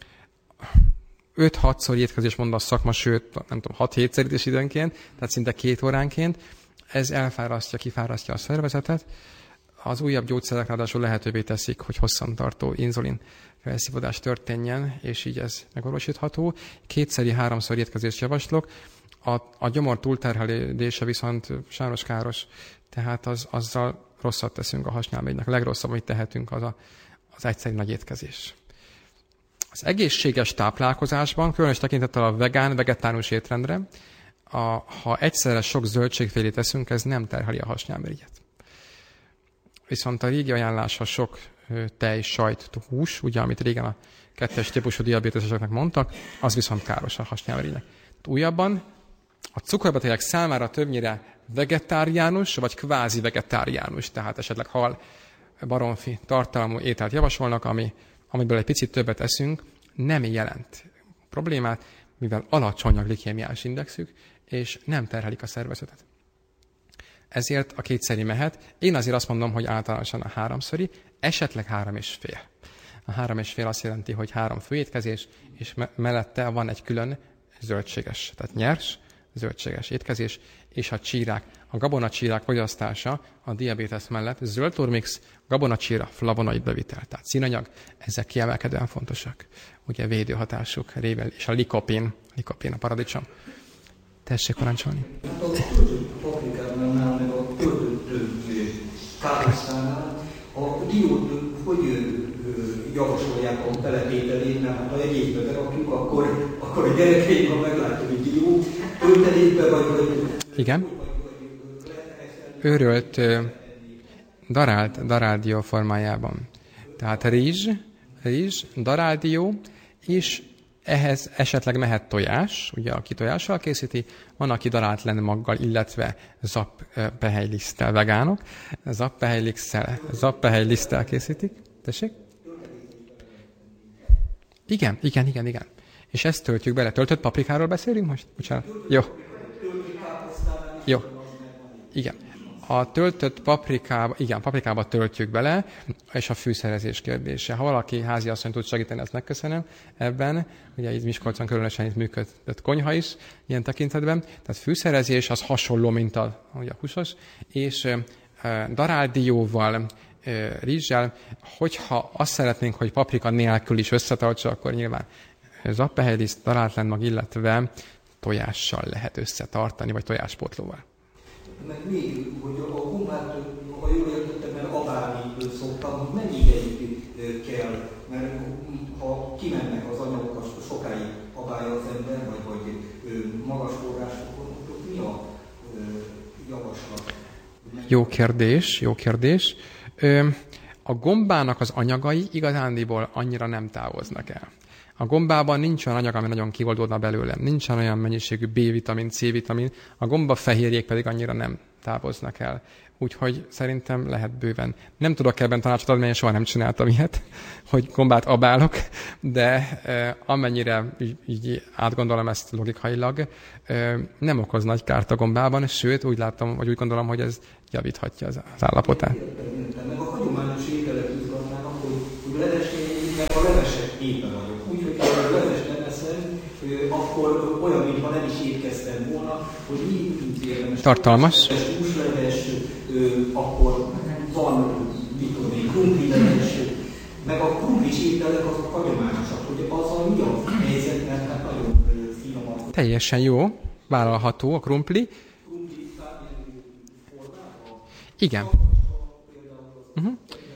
öt-hatszor étkezés mond a szakma, sőt, nem tudom, hat-hétszer is időnként, tehát szinte két óránként. Ez elfárasztja, kifárasztja a szervezetet. Az újabb gyógyszerek ráadásul lehetővé teszik, hogy hosszantartó inzulin felszívódás történjen, és így ez megvalósítható. Kétszeri, háromszor étkezést javaslok. A, a gyomor túlterhelése viszont sáros káros, tehát az, azzal rosszat teszünk a hasnyálmirigynek. A legrosszabb, amit tehetünk, az a, az egyszeri nagy étkezés. Az egészséges táplálkozásban, különös tekintettel a vegán, vegetáriánus étrendre, a, ha egyszerre sok zöldségfélét teszünk, ez nem terheli a hasnyálmirigyet. Viszont a régi ajánlás, ha sok tej, sajt, hús, ugye, amit régen a kettes típusú diabéteseseknek mondtak, az viszont káros a hasnyálmirigynek. Újabban a cukorbetegek számára többnyire vegetáriánus, vagy kvázi vegetáriánus, tehát esetleg hal, baromfi tartalmú ételt javasolnak, ami, amiből egy picit többet eszünk, nem jelent problémát, mivel alacsony a glikémiás indexük, és nem terhelik a szervezetet. Ezért a kétszeri mehet. Én azért azt mondom, hogy általánosan a háromszori, esetleg három és fél. A három és fél azt jelenti, hogy három főétkezés, és me- mellette van egy külön zöldséges, tehát nyers, zöldséges étkezés, és a csírák, a gabonacsírák fogyasztása a diabétesz mellett zöld turmix, gabonacsíra, flavonoid bevitel, tehát színanyag, ezek kiemelkedően fontosak. Ugye védőhatásuk révén, és a likopin, likopin a paradicsom. Tessék parancsolni. Hát a paprikánál, meg a töltött káposztánál a diót hogy javasolják a beletételét, mert hát ha egy évbe berakjuk, akkor, akkor a gyerekeim, ha meglátjuk, hogy dió töltelékbe vagy, vagy... Igen. Őrölt, darált, darált dió formájában. Tehát rizs, rizs, darált dió, és ehhez esetleg mehet tojás, ugye aki tojással készíti, van, aki darált lenmaggal, illetve zappehelyliszttel, vegánok, zappehelyliszttel, zappehelyliszttel készítik. Tessék? Igen, igen, igen, igen. És ezt töltjük bele. Töltött paprikáról beszélünk most? Bocsánat. Jó. Jó. Igen. A töltött paprikába, igen, paprikába töltjük bele, és a fűszerezés kérdése. Ha valaki háziasszony tud segíteni, ezt megköszönöm ebben. Ugye itt Miskolcon különösen itt működött konyha is ilyen tekintetben. Tehát fűszerezés az hasonló, mint a, ugye a húsos, és e, daráldióval, e, rizssel, hogyha azt szeretnénk, hogy paprika nélkül is összetartsa, akkor nyilván zappehelyliszt, darált lenmag, illetve tojással lehet összetartani, vagy tojáspótlóval. Meg még, hogy a humát, ha jól értettem, mert abálni szoktam, hogy mennyi ideig kell, mert ha kimennek az anyagok, sokáig abálja az ember, vagy, vagy magas forrásokon, mi a javaslat? Jó kérdés, jó kérdés. A gombának az anyagai igazándiból annyira nem távoznak el. A gombában nincs olyan anyag, ami nagyon kivoldódna belőle. Nincsen olyan mennyiségű B-vitamin, C-vitamin, a gombafehérjék pedig annyira nem távoznak el. Úgyhogy szerintem lehet bőven. Nem tudok ebben tanácsot adni, mert én soha nem csináltam ilyet, hogy gombát abálok, de eh, amennyire így, így átgondolom ezt logikailag, eh, nem okoz nagy kárt a gombában, sőt, úgy látom, vagy úgy gondolom, hogy ez javíthatja az, az állapotát. Meg a hagyományos ételek izgatnának, hogy, hogy levesnél, meg a levesek épe vagyok. Úgyhogy ha a leves nem eszem, akkor olyan, mintha nem is étkeztem volna, hogy mi érdemes. Tartalmas. Húsleves, akkor van, mit tudom én, krumplileves, meg a krumplis ételek azok hagyományosak, hogy az a mi a helyzet, mert hát nagyon finomak. Teljesen jó, vállalható a krumpli. Krumpli bármilyen formában? Igen. Uh-huh.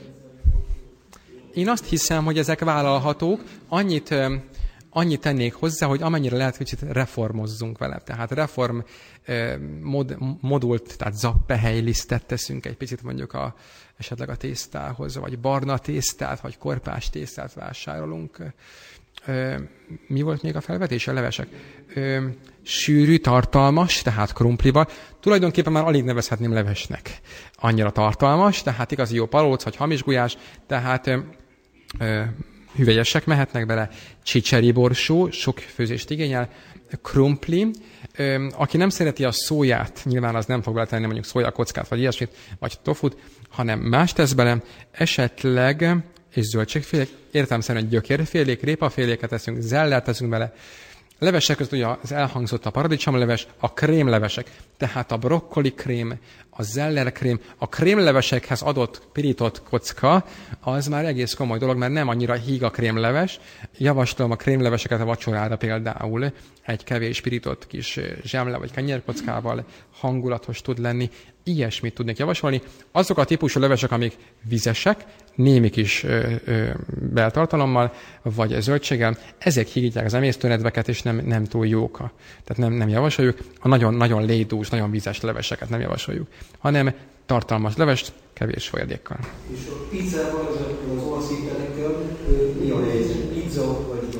Én azt hiszem, hogy ezek vállalhatók, annyit, annyit tennék hozzá, hogy amennyire lehet, kicsit reformozzunk vele. Tehát reform mod, modult, tehát zappehelylisztet teszünk egy picit mondjuk a, esetleg a tésztához, vagy barna tésztát, vagy korpás tésztát vásárolunk. Mi volt még a felvetés? A levesek. Sűrű, tartalmas, tehát krumplival. Tulajdonképpen már alig nevezhetném levesnek. Annyira tartalmas, tehát igazi jó palóc, vagy hamis gulyás, tehát hüvelyesek mehetnek bele, csicseri borsó, sok főzést igényel, krumpli. Aki nem szereti a szóját, nyilván az nem fog beletenni mondjuk szójakockát, vagy ilyesmit, vagy tofut, hanem más tesz bele, esetleg, és zöldségfélék, értelemszerűen gyökérfélék, répaféléket teszünk, zellert teszünk bele. Levesek között ugye az elhangzott a paradicsomleves, a krémlevesek, tehát a brokkoli krém, a zeller krém, a krémlevesekhez adott pirított kocka, az már egész komoly dolog, mert nem annyira híg a krémleves. Javaslom a krémleveseket a vacsorára például egy kevés pirított kis zsemle vagy kenyérkockával hangulatos tud lenni. Ilyesmit tudnék javasolni. Azok a típusú levesek, amik vizesek, némi kis ö, ö, beltartalommal, vagy zöldséggel, ezek higítják az emésztőnedveket, és nem, nem túl jók. Tehát nem, nem javasoljuk. A nagyon-nagyon lédús, nagyon vízes leveseket nem javasoljuk, hanem tartalmas levest, kevés folyadékkal. És a pizzával, az orszételekkel mi a helyzet? Pizza vagy...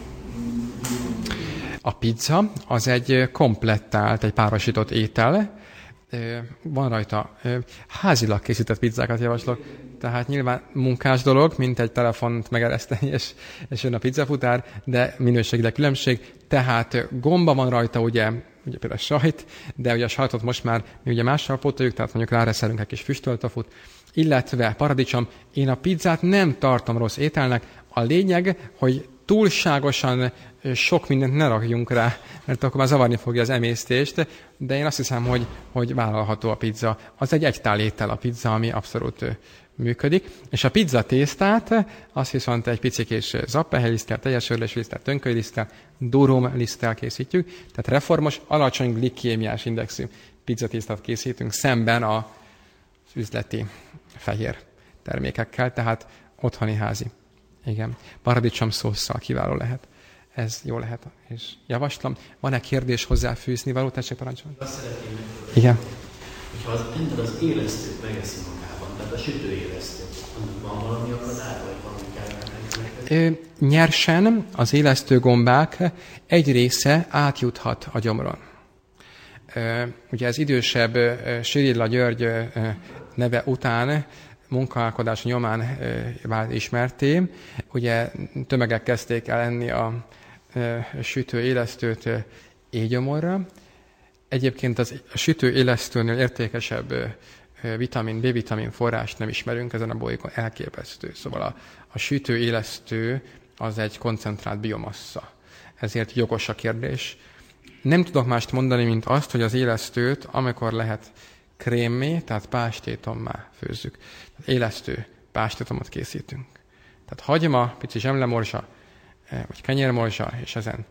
A pizza az egy komplettált, egy párosított étel. Van rajta házilag készített pizzákat javaslok, tehát nyilván munkás dolog, mint egy telefont megereszteni, és, és jön a pizzafutár, de minőségileg különbség. Tehát gomba van rajta, ugye, ugye például sajt, de ugye a sajtot most már mi ugye mással pótoljuk, tehát mondjuk ráreszelünk egy kis füstöltofut, illetve paradicsom. Én a pizzát nem tartom rossz ételnek. A lényeg, hogy túlságosan sok mindent ne rakjunk rá, mert akkor már zavarni fogja az emésztést, de én azt hiszem, hogy, hogy vállalható a pizza. Az egy egytál étel a pizza, ami abszolút működik. És a pizza tésztát, azt viszont egy picikés zappehelyliszttel, teljes örlésliszttel, tönkölyliszttel, durumliszttel készítjük. Tehát reformos, alacsony glikémiás indexű pizzatésztát készítünk szemben az üzleti fehér termékekkel, tehát otthoni házi. Igen, paradicsom szósszal kiváló lehet. Ez jó lehet, és javaslom. Van-e kérdés hozzáfűzni való? Tessék, parancsolni. Azt szeretném megkérdezni, igen. Hogyha az ember az élesztőt megeszi magában, tehát a sütőélesztőt, annak van valami akadály, vagy valami kellene? Nyersen az élesztőgombák egy része átjuthat a gyomron. Ugye ez idősebb Sirilla György neve után munkálkodás nyomán vált ismerté. Ugye tömegek kezdték el enni a sütő élesztőt éjgyomorra. Egyébként az, a sütő élesztőnél értékesebb vitamin, B-vitamin forrást nem ismerünk ezen a bolygón, elképesztő. Szóval a, a sütő élesztő az egy koncentrált biomassa. Ezért jogos a kérdés. Nem tudok mást mondani, mint azt, hogy az élesztőt, amikor lehet krémmé, tehát pástétommá főzzük. Tehát élesztő pástétomot készítünk. Tehát hagyma, pici zsemlemorzsa, vagy kenyérmorzsa, és ezen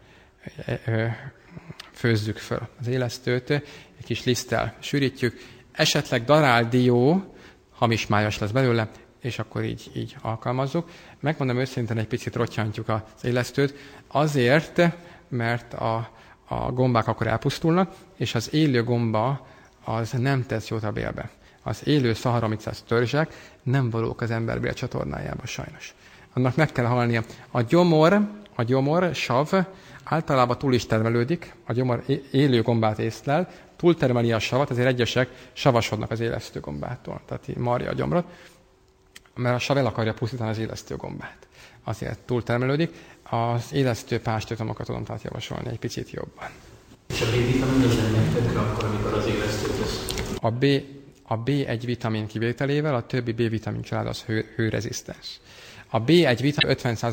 főzzük föl az élesztőt, egy kis liszttel sűrítjük, esetleg daráldió, hamis májas lesz belőle, és akkor így, így alkalmazzuk. Megmondom őszintén, egy picit rottyantjuk az élesztőt, azért, mert a, a gombák akkor elpusztulnak, és az élő gomba az nem tesz jót a bélbe. az élő Saccharomyces törzsek nem valók az emberbél csatornájába sajnos. Annak meg kell halnia. A gyomor, a gyomor, sav, általában túl is termelődik, a gyomor élő gombát észlel, túltermeli a savat, ezért egyesek savasodnak az élesztő gombától. Tehát így marja a gyomrot, mert a sav el akarja pusztítani az élesztő gombát. Azért túltermelődik. Az élesztő pástőtamokat tudom tehát javasolni egy picit jobban. És a B-vitamin az nem megtetek akkor, amikor az élesztőt lesz? A, B, a bé egy vitamin kivételével a többi B-vitamin család az hő, hőrezisztens. A bé egy vitamin ötven